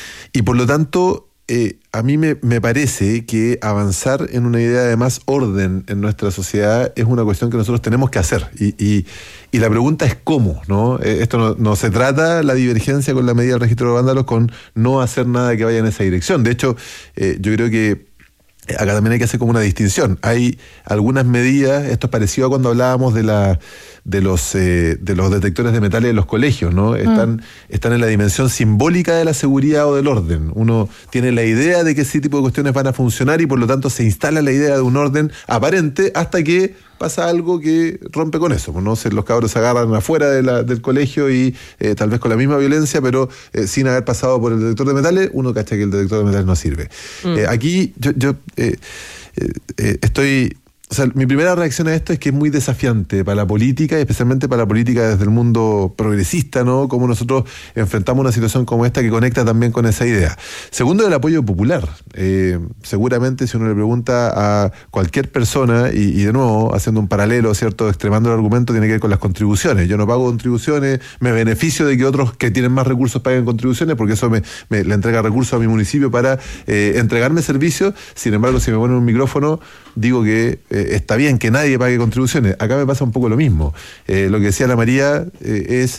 y por lo tanto, eh, a mí me, me parece que avanzar en una idea de más orden en nuestra sociedad es una cuestión que nosotros tenemos que hacer. Y, y, y la pregunta es cómo, ¿no? Eh, esto no, no se trata, la divergencia con la medida del registro de vándalos, con no hacer nada que vaya en esa dirección. De hecho, eh, yo creo que acá también hay que hacer como una distinción. Hay algunas medidas, esto es parecido a cuando hablábamos de la de los eh, de los detectores de metales en los colegios, ¿no? Están, mm. están en la dimensión simbólica de la seguridad o del orden. Uno tiene la idea de que ese tipo de cuestiones van a funcionar y por lo tanto se instala la idea de un orden aparente hasta que pasa algo que rompe con eso, ¿no? Los cabros se agarran afuera de la, del colegio y eh, tal vez con la misma violencia, pero eh, sin haber pasado por el detector de metales, uno cacha que el detector de metales no sirve. Mm. Eh, aquí yo, yo eh, eh, estoy... O sea, mi primera reacción a esto es que es muy desafiante para la política, y especialmente para la política desde el mundo progresista, ¿no? Cómo nosotros enfrentamos una situación como esta que conecta también con esa idea. Segundo, el apoyo popular. Eh, seguramente si uno le pregunta a cualquier persona, y, y de nuevo, haciendo un paralelo, ¿cierto? Extremando el argumento, tiene que ver con las contribuciones. Yo no pago contribuciones, me beneficio de que otros que tienen más recursos paguen contribuciones, porque eso me, me le entrega recursos a mi municipio para eh, entregarme servicios. Sin embargo, si me ponen un micrófono, digo que eh, está bien que nadie pague contribuciones. Acá me pasa un poco lo mismo. Eh, lo que decía la María eh, es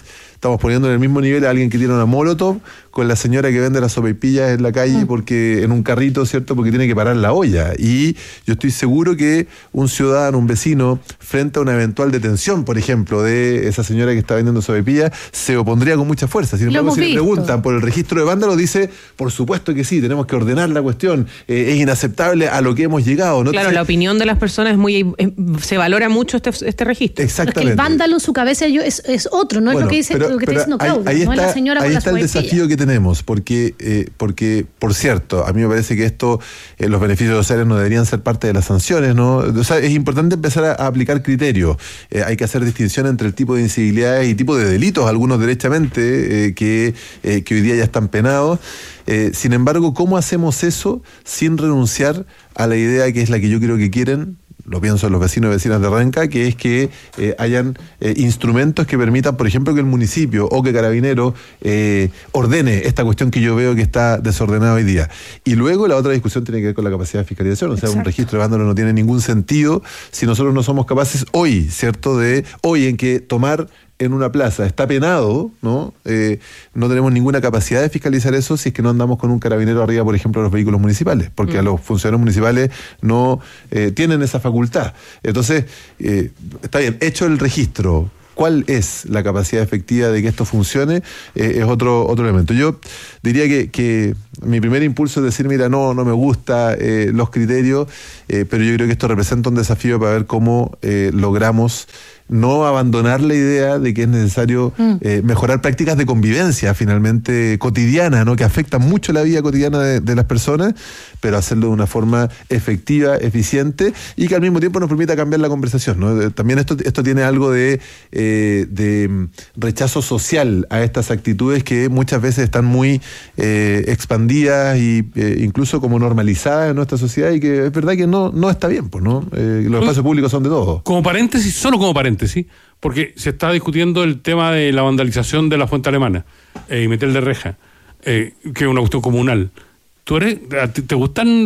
estamos poniendo en el mismo nivel a alguien que tiene una molotov con la señora que vende las sopaipillas en la calle porque en un carrito, ¿cierto? Porque tiene que parar la olla. Y yo estoy seguro que un ciudadano, un vecino, frente a una eventual detención, por ejemplo, de esa señora que está vendiendo sopaipillas, se opondría con mucha fuerza. Sin embargo, si le preguntan por el registro de vándalos, dice, por supuesto que sí, tenemos que ordenar la cuestión, eh, es inaceptable a lo que hemos llegado. ¿No?
Claro, la opinión de las personas es muy, eh, se valora mucho este, este registro.
Exactamente. Pero es que el vándalo en su cabeza yo, es, es otro, no bueno, es lo que dice
pero,
lo que está diciendo Claudio,
ahí, ahí
no
está,
es la señora
ahí
con
está
la
el desafío que tenemos, porque, eh, porque, por cierto, a mí me parece que esto, eh, los beneficios sociales no deberían ser parte de las sanciones, ¿no? O sea, es importante empezar a, a aplicar criterios. Eh, hay que hacer distinción entre el tipo de incivilidades y tipo de delitos, algunos derechamente, eh, que, eh, que hoy día ya están penados. Eh, sin embargo, ¿cómo hacemos eso sin renunciar a la idea que es la que yo creo que quieren? Lo pienso en los vecinos y vecinas de Renca, que es que eh, hayan eh, instrumentos que permitan, por ejemplo, que el municipio o que Carabineros eh, ordene esta cuestión que yo veo que está desordenada hoy día. Y luego la otra discusión tiene que ver con la capacidad de fiscalización. O sea, Exacto. un registro de vándalos no tiene ningún sentido si nosotros no somos capaces hoy, ¿cierto? De hoy en que tomar en una plaza está penado, ¿no? Eh, no tenemos ninguna capacidad de fiscalizar eso si es que no andamos con un carabinero arriba, por ejemplo, de los vehículos municipales, porque mm. a los funcionarios municipales no eh, tienen esa facultad. Entonces, eh, está bien, hecho el registro, ¿cuál es la capacidad efectiva de que esto funcione? Eh, es otro otro elemento. Yo diría que, que mi primer impulso es decir, mira, no, no me gusta eh, los criterios, eh, pero yo creo que esto representa un desafío para ver cómo eh, logramos no abandonar la idea de que es necesario mm. eh, mejorar prácticas de convivencia finalmente cotidiana, ¿no? Que afectan mucho la vida cotidiana de, de las personas, pero hacerlo de una forma efectiva, eficiente y que al mismo tiempo nos permita cambiar la conversación, ¿no? También esto, esto tiene algo de, eh, de rechazo social a estas actitudes que muchas veces están muy eh, expandidas y eh, incluso como normalizadas en nuestra sociedad y que es verdad que no, no está bien, pues, ¿no? Eh, los espacios públicos son de todos.
Como paréntesis, solo como paréntesis, ¿sí? Porque se está discutiendo el tema de la vandalización de la fuente alemana eh, y meter de reja, eh, que es una cuestión comunal. ¿Tú eres, te, te gustan